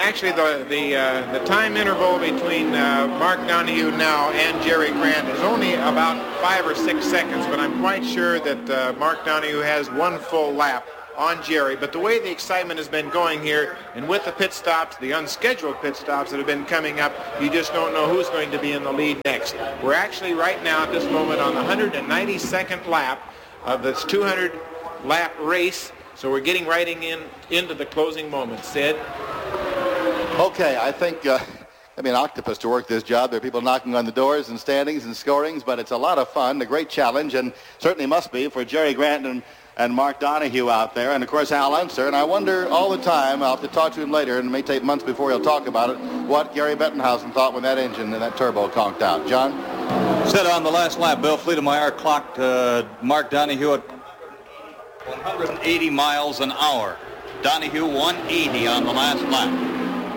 actually, the time interval between Mark Donohue now and Jerry Grant is only about 5 or 6 seconds, but I'm quite sure that Mark Donohue has one full lap on Jerry. But the way the excitement has been going here, and with the pit stops, the unscheduled pit stops that have been coming up, you just don't know who's going to be in the lead next. We're actually right now at this moment on the 192nd lap of this 200-lap race, so we're getting right into the closing moments. Sid? Okay, I think I mean, octopus to work this job. There are people knocking on the doors and standings and scorings, but it's a lot of fun, a great challenge, and certainly must be for Jerry Grant and Mark Donohue out there, and of course Al Unser. And I wonder all the time, I'll have to talk to him later, and it may take months before he'll talk about it, what Gary Bettenhausen thought when that engine and that turbo conked out. John? Said on the last lap, Bill Fleetemeyer clocked Mark Donohue at 180 miles an hour. Donohue 180 on the last lap.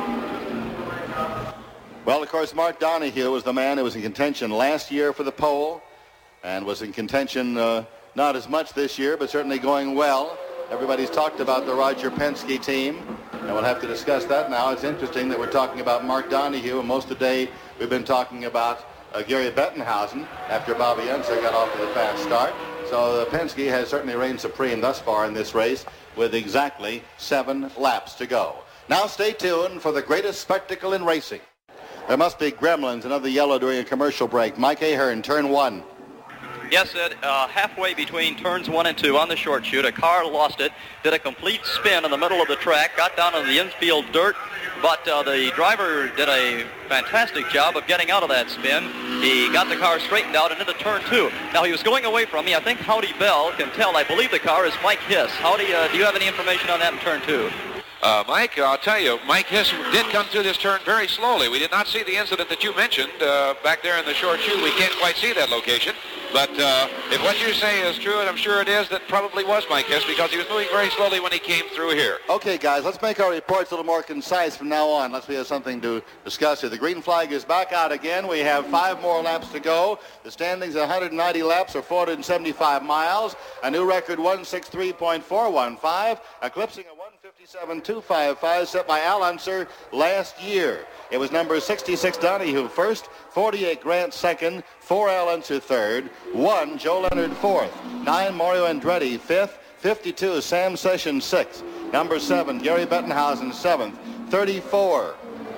Well, of course, Mark Donohue was the man who was in contention last year for the pole and was in contention not as much this year, but certainly going well. Everybody's talked about the Roger Penske team, and we'll have to discuss that now. It's interesting that we're talking about Mark Donohue, and most of the day we've been talking about Gary Bettenhausen after Bobby Unser got off to the fast start. So Penske has certainly reigned supreme thus far in this race with exactly 7 laps to go. Now stay tuned for the greatest spectacle in racing. There must be gremlins, another yellow during a commercial break. Mike Ahern, turn 1. Yes, Ed, halfway between turns 1 and 2 on the short chute, a car lost it, did a complete spin in the middle of the track, got down on the infield dirt, but the driver did a fantastic job of getting out of that spin. He got the car straightened out and into turn 2. Now, he was going away from me. I think Howdy Bell can tell. I believe the car is Mike Hiss. Howdy, do you have any information on that in turn 2? Mike, I'll tell you, Mike Hiss did come through this turn very slowly. We did not see the incident that you mentioned back there in the short chute. We can't quite see that location. But if what you say is true, and I'm sure it is, that probably was Mike Hiss because he was moving very slowly when he came through here. Okay, guys, let's make our reports a little more concise from now on. Let's have something to discuss here. The green flag is back out again. We have 5 more laps to go. The standings 190 laps or 475 miles. A new record 163.415, eclipsing a 157.255 set by Al Unser last year. It was number 66 Donohue first, 48 Grant second, 4 Al Unser third, 1 Joe Leonard fourth, 9 Mario Andretti fifth, 52 Sam Sessions sixth, number 7 Gary Bettenhausen seventh, 34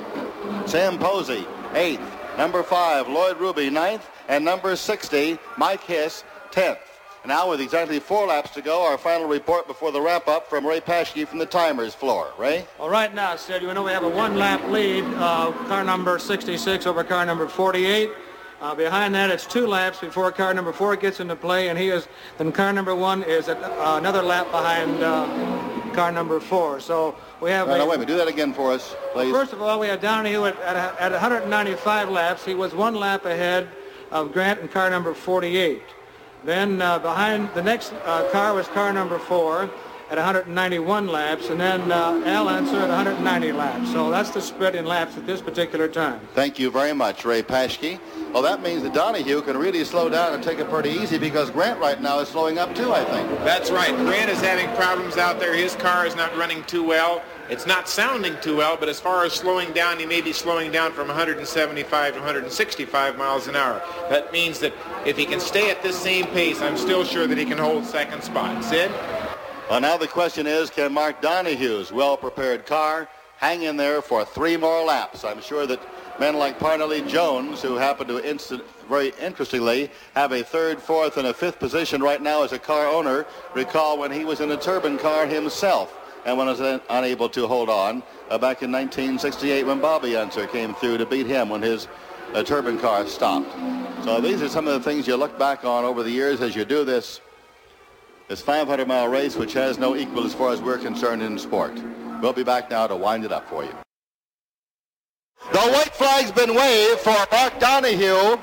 Sam Posey eighth, number 5 Lloyd Ruby ninth, and number 60 Mike Hiss 10th. Now with exactly 4 laps to go, our final report before the wrap-up from Ray Paschke from the timers floor. Ray? Well, right now, Sid, you know we have a 1-lap lead, car number 66 over car number 48. Behind that, it's 2 laps before car number 4 gets into play, and then car number 1 is at, another lap behind car number 4. So we have... No, wait a minute. Do that again for us, please. Well, first of all, we have Donohue at 195 laps. He was 1 lap ahead of Grant in car number 48. Then behind the next car was car number 4 at 191 laps, and then Al Unser at 190 laps. So that's the split in laps at this particular time. Thank you very much, Ray Paschke. Well, that means that Donohue can really slow down and take it pretty easy because Grant right now is slowing up too, I think. That's right. Grant is having problems out there. His car is not running too well. It's not sounding too well, but as far as slowing down, he may be slowing down from 175 to 165 miles an hour. That means that if he can stay at this same pace, I'm still sure that he can hold second spot. Sid? Well, now the question is, can Mark Donohue's well-prepared car hang in there for 3 more laps? I'm sure that men like Parnelli Jones, who happen to very interestingly have a 3rd, 4th, and a 5th position right now as a car owner, recall when he was in a turbine car himself and was unable to hold on back in 1968 when Bobby Unser came through to beat him when his turbine car stopped. So these are some of the things you look back on over the years as you do this 500-mile race, which has no equal as far as we're concerned in sport. We'll be back now to wind it up for you. The white flag's been waved for Mark Donohue.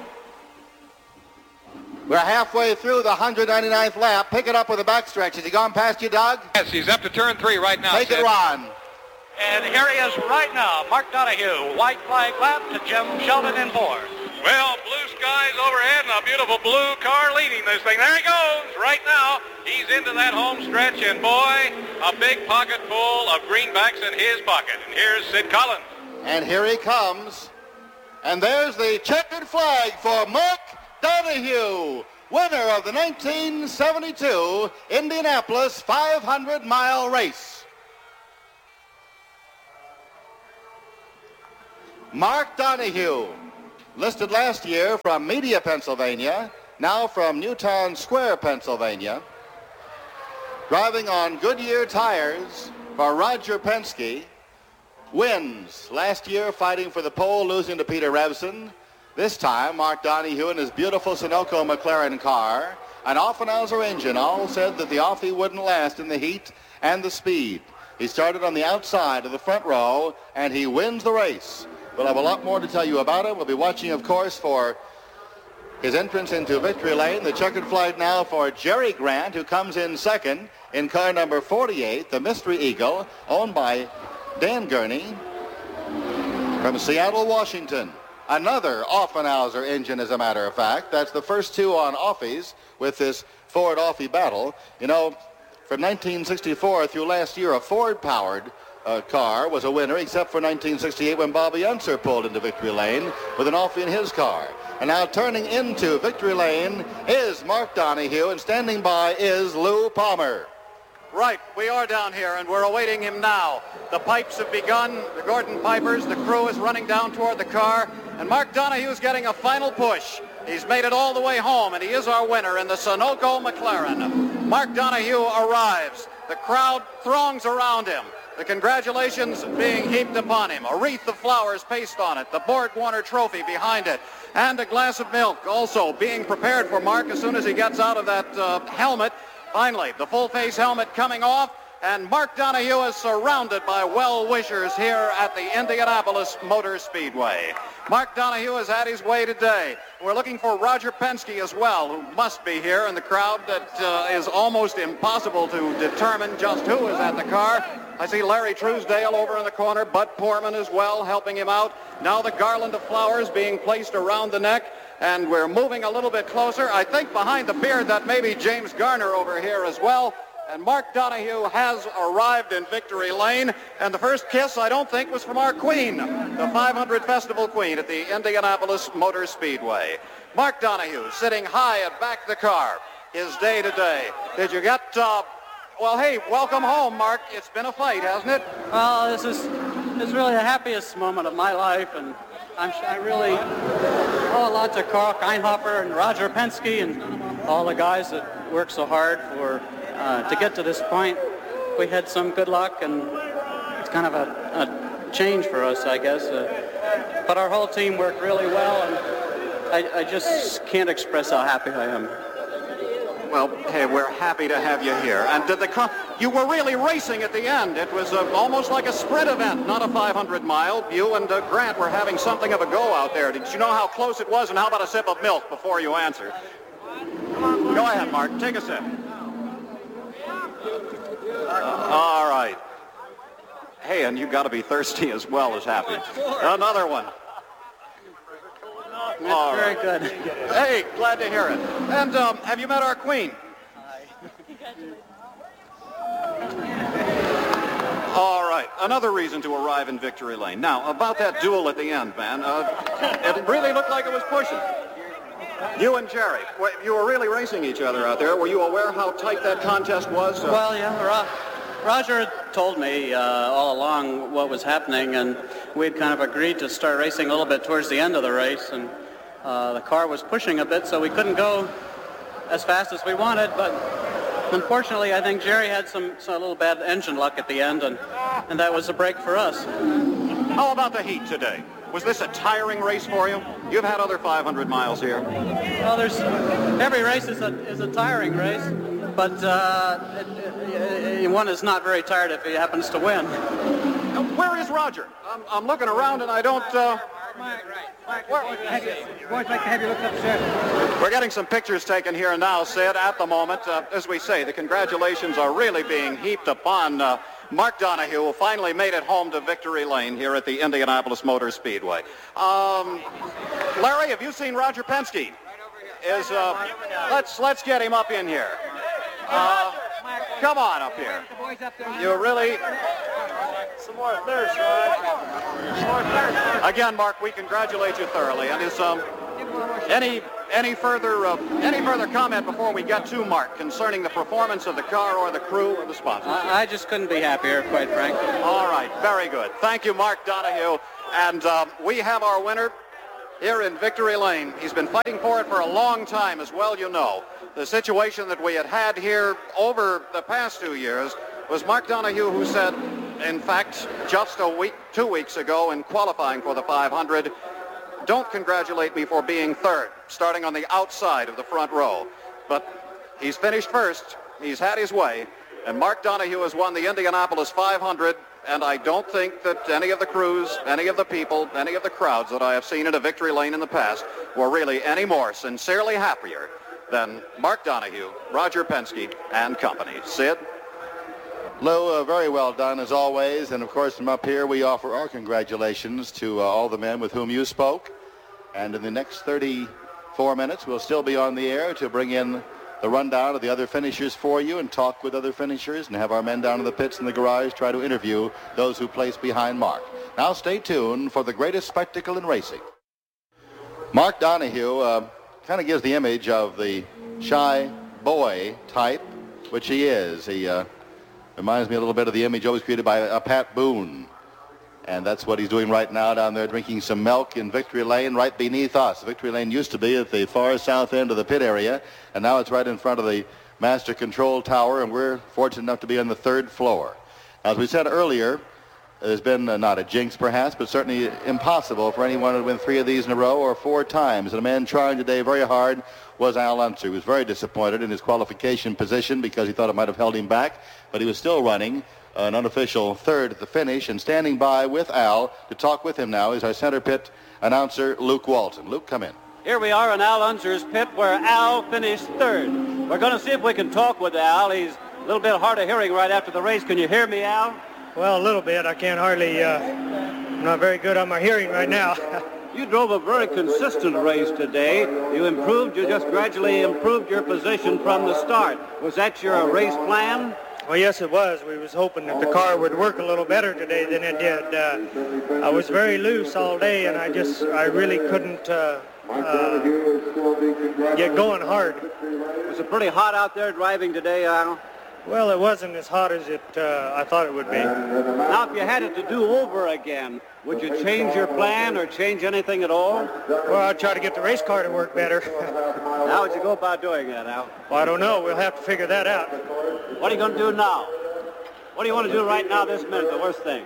We're halfway through the 199th lap. Pick it up with the backstretch. Has he gone past you, Doug? Yes, he's up to turn 3 right now. Take it, Ron. And here he is right now, Mark Donohue. White flag lap to Jim Sheldon in 4th. Well, blue skies overhead and a beautiful blue car leading this thing. There he goes right now. He's into that home stretch, and boy, a big pocket full of greenbacks in his pocket. And here's Sid Collins. And here he comes. And there's the checkered flag for Mark Donohue, winner of the 1972 Indianapolis 500-mile race. Mark Donohue, listed last year from Media, Pennsylvania, now from Newtown Square, Pennsylvania, driving on Goodyear tires for Roger Penske, wins last year fighting for the pole, losing to Peter Revson. This time, Mark Donohue in his beautiful Sunoco McLaren car, an Offenhauser engine. All said that the Offie wouldn't last in the heat and the speed. He started on the outside of the front row, and he wins the race. We'll have a lot more to tell you about him. We'll be watching, of course, for his entrance into victory lane. The checkered flag now for Jerry Grant, who comes in second in car number 48, the Mystery Eagle, owned by Dan Gurney from Seattle, Washington. Another Offenhauser engine, as a matter of fact. That's the first two on Offies with this Ford Offie battle. You know, from 1964 through last year, a Ford-powered car was a winner, except for 1968 when Bobby Unser pulled into victory lane with an Offie in his car. And now turning into victory lane is Mark Donohue, and standing by is Lou Palmer. Right, we are down here, and we're awaiting him now. The pipes have begun, the Gordon Pipers, the crew is running down toward the car, and Mark Donohue's getting a final push. He's made it all the way home, and he is our winner in the Sunoco McLaren. Mark Donohue arrives. The crowd throngs around him. The congratulations being heaped upon him. A wreath of flowers pasted on it, the Borg Warner trophy behind it, and a glass of milk also being prepared for Mark as soon as he gets out of that helmet. Finally, the full-face helmet coming off, and Mark Donohue is surrounded by well-wishers here at the Indianapolis Motor Speedway. Mark Donohue has had his way today. We're looking for Roger Penske as well, who must be here in the crowd that is almost impossible to determine just who is at the car. I see Larry Truesdale over in the corner, Bud Poorman as well, helping him out. Now the garland of flowers being placed around the neck, and we're moving a little bit closer. I think behind the beard that may be James Garner over here as well. And Mark Donohue has arrived in victory lane, and the first kiss, I don't think, was from our queen, the 500 Festival Queen at the Indianapolis Motor Speedway. Mark Donohue sitting high at back the car, his day today. Did you get... well, hey, welcome home, Mark. It's been a fight, hasn't it? Well, this is really the happiest moment of my life, and I really owe a lot to Carl Keinhofer and Roger Penske and all the guys that worked so hard to get to this point. We had some good luck, and it's kind of a change for us, I guess. But our whole team worked really well, and I just can't express how happy I am. Well, hey, we're happy to have you here. And you were really racing at the end. It was almost like a sprint event, not a 500-mile. You and Grant were having something of a go out there. Did you know how close it was? And how about a sip of milk before you answer? Go ahead, Mark. Take a sip. All right. Hey, and you've got to be thirsty as well as happy. Another one. That's very good. Hey, glad to hear it. And have you met our queen? All right, another reason to arrive in victory lane. Now, about that duel at the end, man, it really looked like it was pushing. You and Jerry, you were really racing each other out there. Were you aware how tight that contest was? Well, yeah, Roger told me all along what was happening, and we'd kind of agreed to start racing a little bit towards the end of the race, and the car was pushing a bit, so we couldn't go as fast as we wanted, but unfortunately I think Jerry had some little bad engine luck at the end, and that was a break for us. How about the heat today? Was this a tiring race for you? You've had other 500 miles here. Well, every race is a tiring race, but one is not very tired if he happens to win. Where is Roger? I'm looking around and I don't... We're getting some pictures taken here now, Sid, at the moment. As we say, the congratulations are really being heaped upon Mark Donohue, who finally made it home to victory lane here at the Indianapolis Motor Speedway. Larry, have you seen Roger Penske? is, let's get him up in here. Come on up here. You really... Some more thirst, Rod. Again, Mark, we congratulate you thoroughly. And is any further comment before we get to Mark concerning the performance of the car or the crew or the sponsors? I just couldn't be happier, quite frankly. All right, very good. Thank you, Mark Donohue. And we have our winner here in Victory Lane. He's been fighting for it for a long time, as well you know. The situation that we had here over the past 2 years was Mark Donohue, who said, in fact, just 2 weeks ago in qualifying for the 500, don't congratulate me for being third, starting on the outside of the front row. But he's finished first. He's had his way. And Mark Donohue has won the Indianapolis 500. And I don't think that any of the crews, any of the people, any of the crowds that I have seen at a Victory Lane in the past were really any more sincerely happier than Mark Donohue, Roger Penske, and company. Sid? Lou, very well done as always. And of course, from up here, we offer our congratulations to all the men with whom you spoke. And in the next 34 minutes, we'll still be on the air to bring in the rundown of the other finishers for you and talk with other finishers and have our men down in the pits in the garage try to interview those who placed behind Mark. Now stay tuned for the greatest spectacle in racing. Mark Donohue kind of gives the image of the shy boy type, which he is. He reminds me a little bit of the image always created by Pat Boone. And that's what he's doing right now down there, drinking some milk in Victory Lane right beneath us. Victory Lane used to be at the far south end of the pit area, and now it's right in front of the master control tower, and we're fortunate enough to be on the 3rd floor. As we said earlier, there's been not a jinx perhaps, but certainly impossible for anyone to win 3 of these in a row or 4 times. And a man trying today very hard was Al Unser. He was very disappointed in his qualification position because he thought it might have held him back, but he was still running an unofficial 3rd at the finish, and standing by with Al to talk with him now is our center pit announcer, Luke Walton. Luke, come in. Here we are in Al Unser's pit where Al finished 3rd. We're going to see if we can talk with Al. He's a little bit hard of hearing right after the race. Can you hear me, Al? Well, a little bit. I can't hardly, I'm not very good on my hearing right now. You drove a very consistent race today. You just gradually improved your position from the start. Was that your race plan? Well, yes, it was. We was hoping that the car would work a little better today than it did. I was very loose all day, and I really couldn't get going hard. Was it pretty hot out there driving today, Al? Well, it wasn't as hot as I thought it would be. Now, if you had it to do over again, would you change your plan or change anything at all? Well, I'd try to get the race car to work better. How would you go about doing that, Al? Well, I don't know. We'll have to figure that out. What are you going to do now? What do you want to do right now, this minute, the worst thing?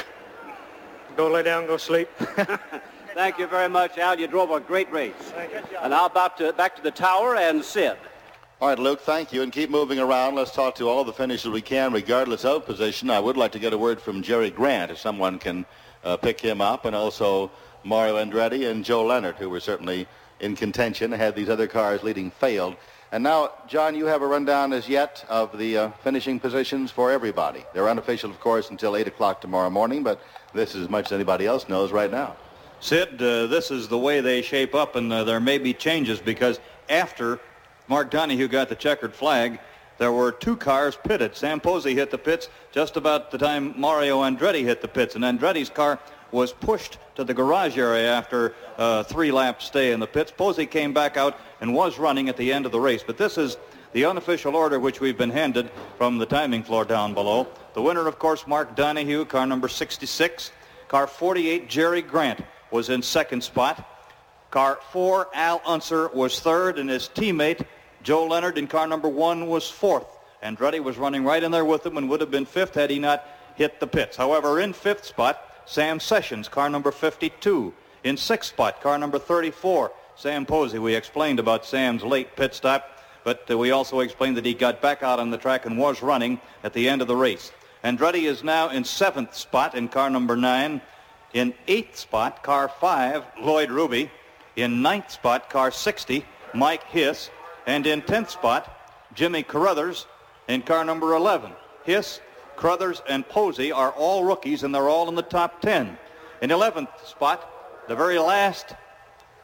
Go lay down and go sleep. Thank you very much, Al. You drove a great race. Thank you. And now back to the tower and Sid. All right, Luke, thank you, and keep moving around. Let's talk to all the finishers we can, regardless of position. I would like to get a word from Jerry Grant, if someone can pick him up, and also Mario Andretti and Joe Leonard, who were certainly in contention, had these other cars leading failed. And now, John, you have a rundown as yet of the finishing positions for everybody. They're unofficial, of course, until 8 o'clock tomorrow morning, but this is as much as anybody else knows right now. Sid, this is the way they shape up, and there may be changes because after Mark Donohue got the checkered flag, there were 2 cars pitted. Sam Posey hit the pits just about the time Mario Andretti hit the pits, and Andretti's car was pushed to the garage area after a 3-lap stay in the pits. Posey came back out and was running at the end of the race. But this is the unofficial order which we've been handed from the timing floor down below. The winner, of course, Mark Donohue, car number 66. Car 48, Jerry Grant, was in 2nd spot. Car 4, Al Unser, was 3rd, and his teammate, Joe Leonard, in car number 1, was 4th. Andretti was running right in there with him and would have been 5th had he not hit the pits. However, in 5th spot, Sam Sessions, car number 52. In 6th spot, car number 34, Sam Posey. We explained about Sam's late pit stop, but we also explained that he got back out on the track and was running at the end of the race. Andretti is now in 7th spot in car number 9. In 8th spot, car 5, Lloyd Ruby. In 9th spot, car 60, Mike Hiss. And in 10th spot, Jimmy Carruthers in car number 11. Hiss, Carruthers, and Posey are all rookies, and they're all in the top 10. In 11th spot, the very last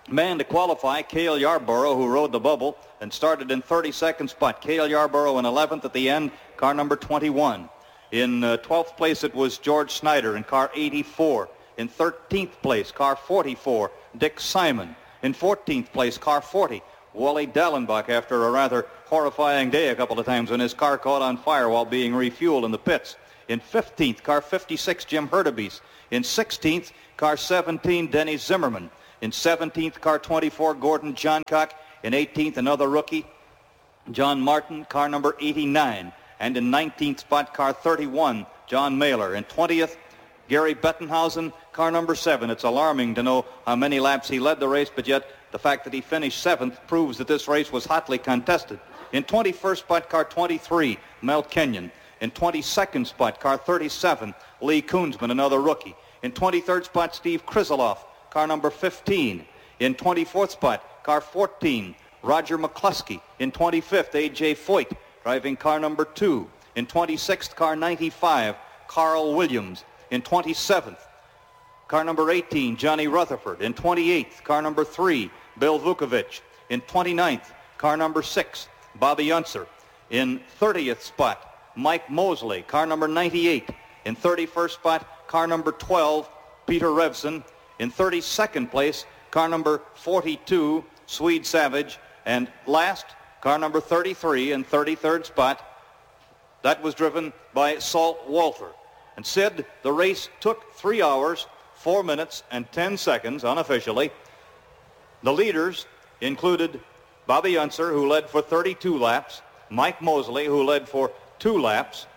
man to qualify, Cale Yarborough, who rode the bubble and started in 32nd spot. Cale Yarborough in 11th at the end, car number 21. In 12th place, it was George Snyder in car 84. In 13th place, car 44, Dick Simon. In 14th place, car 40, Wally Dallenbach, after a rather horrifying day a couple of times when his car caught on fire while being refueled in the pits. In 15th, car 56, Jim Hurtubise. In 16th, car 17, Denny Zimmerman. In 17th, car 24, Gordon Johncock. In 18th, another rookie, John Martin, car number 89. And in 19th spot, car 31, John Mailer. In 20th, Gary Bettenhausen, car number 7. It's alarming to know how many laps he led the race, but yet the fact that he finished 7th proves that this race was hotly contested. In 21st spot, car 23, Mel Kenyon. In 22nd spot, car 37, Lee Koonsman, another rookie. In 23rd spot, Steve Krizeloff, car number 15. In 24th spot, car 14, Roger McCluskey. In 25th, A.J. Foyt, driving car number 2. In 26th, car 95, Carl Williams. In 27th, car number 18, Johnny Rutherford. In 28th, car number 3, Bill Vukovich. In 29th, car number 6, Bobby Unser. In 30th spot, Mike Mosley, car number 98. In 31st spot, car number 12, Peter Revson. In 32nd place, car number 42, Swede Savage. And last, car number 33 in 33rd spot. That was driven by Salt Walter. And Sid, the race took 3 hours, 4 minutes, and 10 seconds unofficially. The leaders included Bobby Unser, who led for 32 laps, Mike Mosley, who led for 2 laps,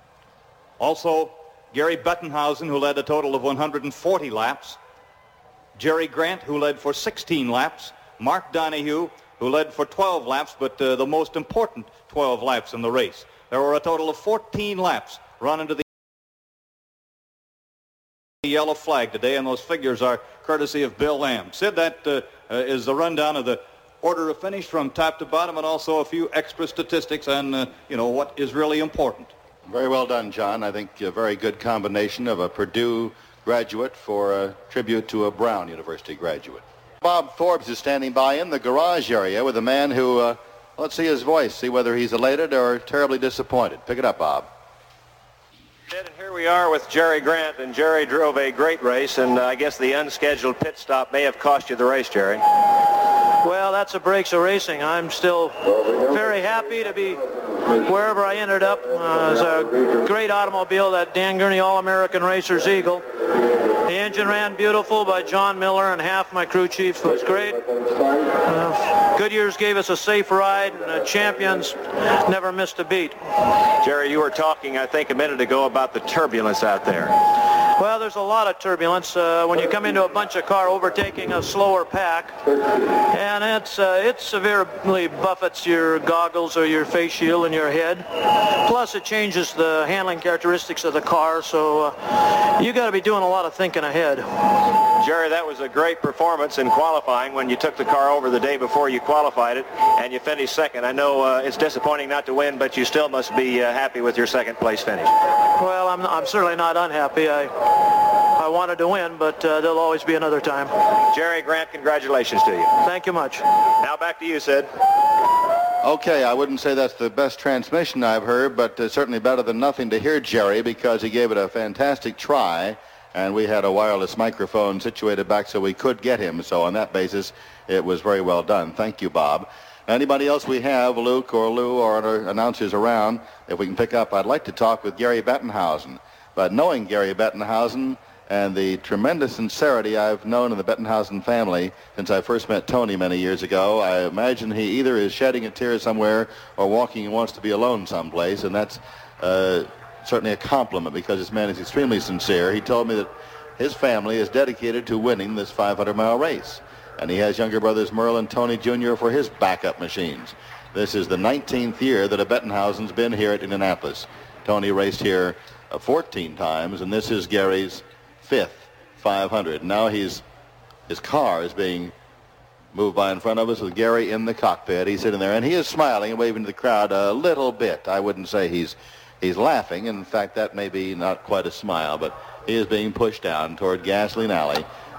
also Gary Bettenhausen, who led a total of 140 laps, Jerry Grant, who led for 16 laps, Mark Donahue, who led for 12 laps, but the most important 12 laps in the race. There were a total of 14 laps run into the yellow flag today, and those figures are courtesy of Bill Lamb. Sid, that is the rundown of the order of finish from top to bottom, and also a few extra statistics on, what is really important. Very well done, John. I think a very good combination of a Purdue graduate for a tribute to a Brown University graduate. Bob Forbes is standing by in the garage area with a man who, let's see his voice, see whether he's elated or terribly disappointed. Pick it up, Bob. And here we are with Jerry Grant, and Jerry drove a great race, and I guess the unscheduled pit stop may have cost you the race, Jerry. Well, that's the breaks of racing. I'm still very happy to be wherever I ended up. It was a great automobile, that Dan Gurney All-American Racers Eagle. The engine ran beautiful by John Miller, and half my crew chief was great. Goodyear's gave us a safe ride, and the champions never missed a beat. Jerry, you were talking, I think, a minute ago about the turbulence out there. Well, there's a lot of turbulence when you come into a bunch of car overtaking a slower pack, and it severely buffets your goggles or your face shield in your head. Plus, it changes the handling characteristics of the car, so you got to be doing a lot of thinking ahead. Jerry, that was a great performance in qualifying when you took the car over the day before you qualified it, and you finished second. I know it's disappointing not to win, but you still must be happy with your second place finish. Well, I'm certainly not unhappy. I wanted to win, but there'll always be another time. Jerry Grant, congratulations to you. Thank you much. Now back to you, Sid. Okay, I wouldn't say that's the best transmission I've heard, but certainly better than nothing to hear Jerry, because he gave it a fantastic try, and we had a wireless microphone situated back so we could get him. So on that basis, it was very well done. Thank you, Bob. Anybody else we have, Luke or Lou or other announcers around, if we can pick up, I'd like to talk with Gary Bettenhausen. But knowing Gary Bettenhausen and the tremendous sincerity I've known in the Bettenhausen family since I first met Tony many years ago, I imagine he either is shedding a tear somewhere or walking and wants to be alone someplace, and that's certainly a compliment, because this man is extremely sincere. He told me that his family is dedicated to winning this 500-mile race, and he has younger brothers Merle and Tony Jr. for his backup machines. This is the 19th year that a Bettenhausen's been here at Indianapolis. Tony raced here 14 times, and this is Gary's 5th 500. Now his car is being moved by in front of us with Gary in the cockpit. He's sitting there, and he is smiling and waving to the crowd a little bit. I wouldn't say he's laughing. In fact, that may be not quite a smile, but he is being pushed down toward Gasoline Alley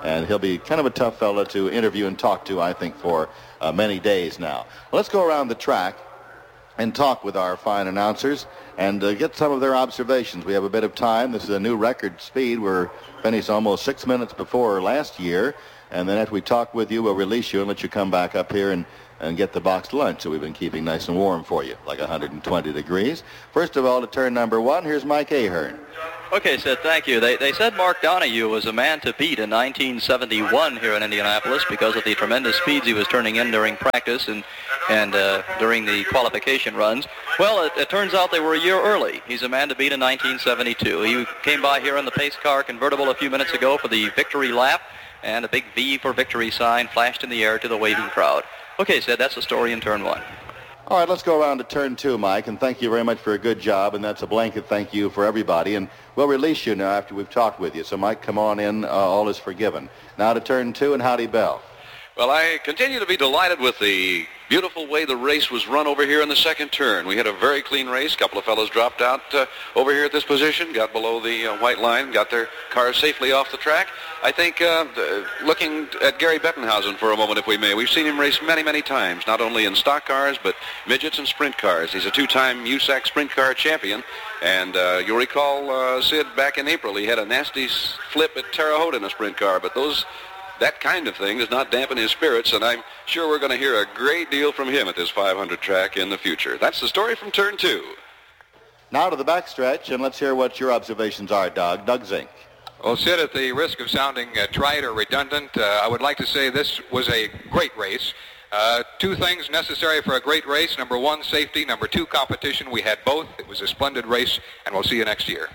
and he'll be kind of a tough fella to interview and talk to, I think, for many days now. Well, let's go around the track and talk with our fine announcers and get some of their observations. We have a bit of time. This is a new record speed. We're finished almost 6 minutes before last year, and then after we talk with you, we'll release you and let you come back up here and get the boxed lunch that we've been keeping nice and warm for you, like 120 degrees. First of all, to turn number 1, here's Mike Ahern. Okay, Sid, thank you. They said Mark Donohue was a man to beat in 1971 here in Indianapolis because of the tremendous speeds he was turning in during practice and during the qualification runs. Well, it turns out they were a year early. He's a man to beat in 1972. He came by here in the pace car convertible a few minutes ago for the victory lap, and a big V for victory sign flashed in the air to the waving crowd. Okay, Sid, that's the story in turn 1. All right, let's go around to turn 2, Mike, and thank you very much for a good job, and that's a blanket thank you for everybody, and we'll release you now after we've talked with you. So, Mike, come on in. All is forgiven. Now to turn 2 and Howdy Bell. Well, I continue to be delighted with the beautiful way the race was run over here in the second turn. We had a very clean race. A couple of fellows dropped out over here at this position, got below the white line, got their cars safely off the track. I think looking at Gary Bettenhausen for a moment, if we may, we've seen him race many, many times, not only in stock cars, but midgets and sprint cars. He's a 2-time USAC sprint car champion. And you'll recall, Sid, back in April, he had a nasty flip at Terre Haute in a sprint car, but that kind of thing does not dampen his spirits, and I'm sure we're going to hear a great deal from him at this 500 track in the future. That's the story from turn 2. Now to the backstretch, and let's hear what your observations are, Doug. Doug Zink. Well, Sid, at the risk of sounding trite or redundant, I would like to say this was a great race. 2 things necessary for a great race. Number 1, safety. Number 2, competition. We had both. It was a splendid race, and we'll see you next year.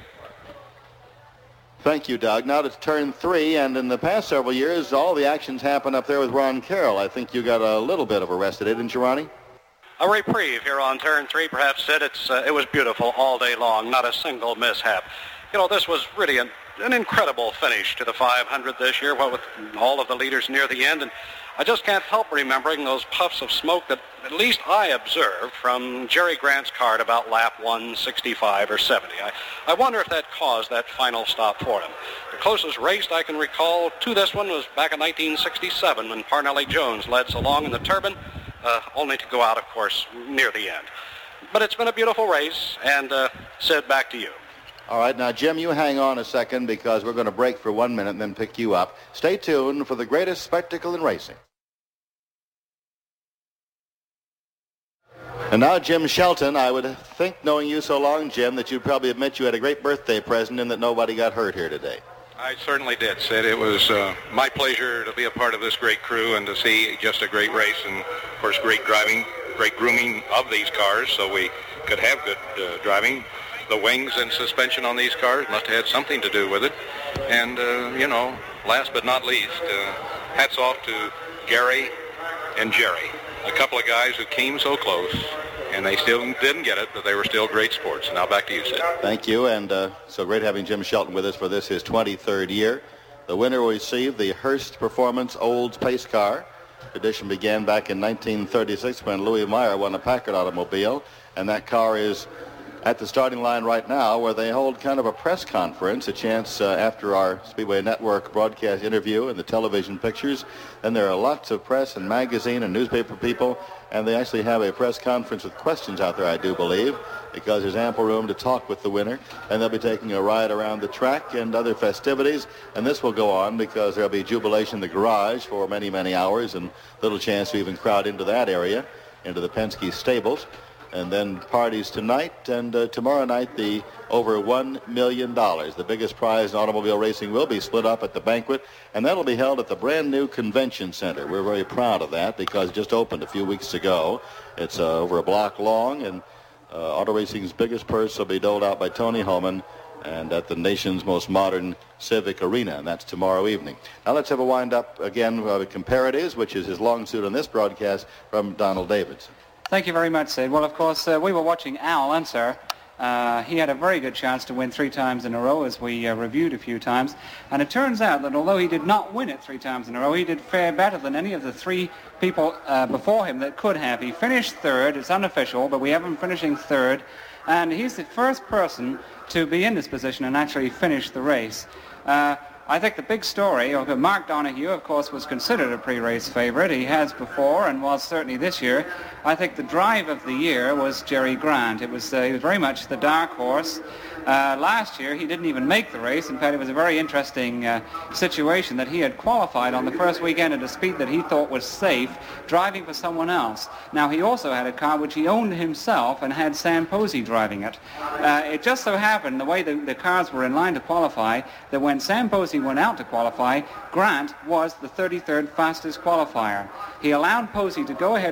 Thank you, Doug. Now to turn 3, and in the past several years, all the actions happened up there with Ron Carroll. I think you got a little bit of a rest today, didn't you, Ronnie? A reprieve here on turn 3, perhaps, Sid. It was beautiful all day long, not a single mishap. You know, this was really an incredible finish to the 500 this year, what with all of the leaders near the end, and I just can't help remembering those puffs of smoke that at least I observed from Jerry Grant's car at about lap 165 or 70. I wonder if that caused that final stop for him. The closest race I can recall to this one was back in 1967 when Parnelli Jones led so long in the Turbine, only to go out, of course, near the end. But it's been a beautiful race, and Sid, back to you. All right, now, Jim, you hang on a second because we're going to break for 1 minute and then pick you up. Stay tuned for the greatest spectacle in racing. And now, Jim Shelton, I would think, knowing you so long, Jim, that you'd probably admit you had a great birthday present and that nobody got hurt here today. I certainly did, Sid. It was my pleasure to be a part of this great crew and to see just a great race and, of course, great driving, great grooming of these cars so we could have good driving. The wings and suspension on these cars must have had something to do with it. And, you know, last but not least, hats off to Gary and Jerry, a couple of guys who came so close, and they still didn't get it, but they were still great sports. Now back to you, Sid. Thank you, and so great having Jim Shelton with us for this, his 23rd year. The winner will receive the Hearst Performance Olds Pace Car. Tradition began back in 1936 when Louis Meyer won a Packard automobile, and that car is at the starting line right now where they hold kind of a press conference, a chance after our Speedway Network broadcast interview and the television pictures. Then there are lots of press and magazine and newspaper people, and they actually have a press conference with questions out there, I do believe, because there's ample room to talk with the winner. And they'll be taking a ride around the track and other festivities, and this will go on because there'll be jubilation in the garage for many, many hours and little chance to even crowd into that area, into the Penske stables. And then parties tonight, and tomorrow night the over $1 million. The biggest prize in automobile racing will be split up at the banquet, and that'll be held at the brand new convention center. We're very proud of that because it just opened a few weeks ago. It's over a block long, and auto racing's biggest purse will be doled out by Tony Homan and at the nation's most modern civic arena, and that's tomorrow evening. Now let's have a wind-up again with Comparatives, which is his long suit on this broadcast, from Donald Davidson. Thank you very much, Sid. Well, of course, we were watching Al Unser. He had a very good chance to win 3 times in a row, as we reviewed a few times. And it turns out that although he did not win it 3 times in a row, he did fare better than any of the 3 people before him that could have. He finished 3rd. It's unofficial, but we have him finishing 3rd. And he's the first person to be in this position and actually finish the race. I think the big story, Mark Donohue, of course, was considered a pre-race favorite. He has before and was certainly this year. I think the drive of the year was Jerry Grant. He was very much the dark horse. Last year, he didn't even make the race. In fact, it was a very interesting situation that he had qualified on the first weekend at a speed that he thought was safe, driving for someone else. Now, he also had a car which he owned himself and had Sam Posey driving it. It just so happened, the way the cars were in line to qualify, that when Sam Posey went out to qualify, Grant was the 33rd fastest qualifier. He allowed Posey to go ahead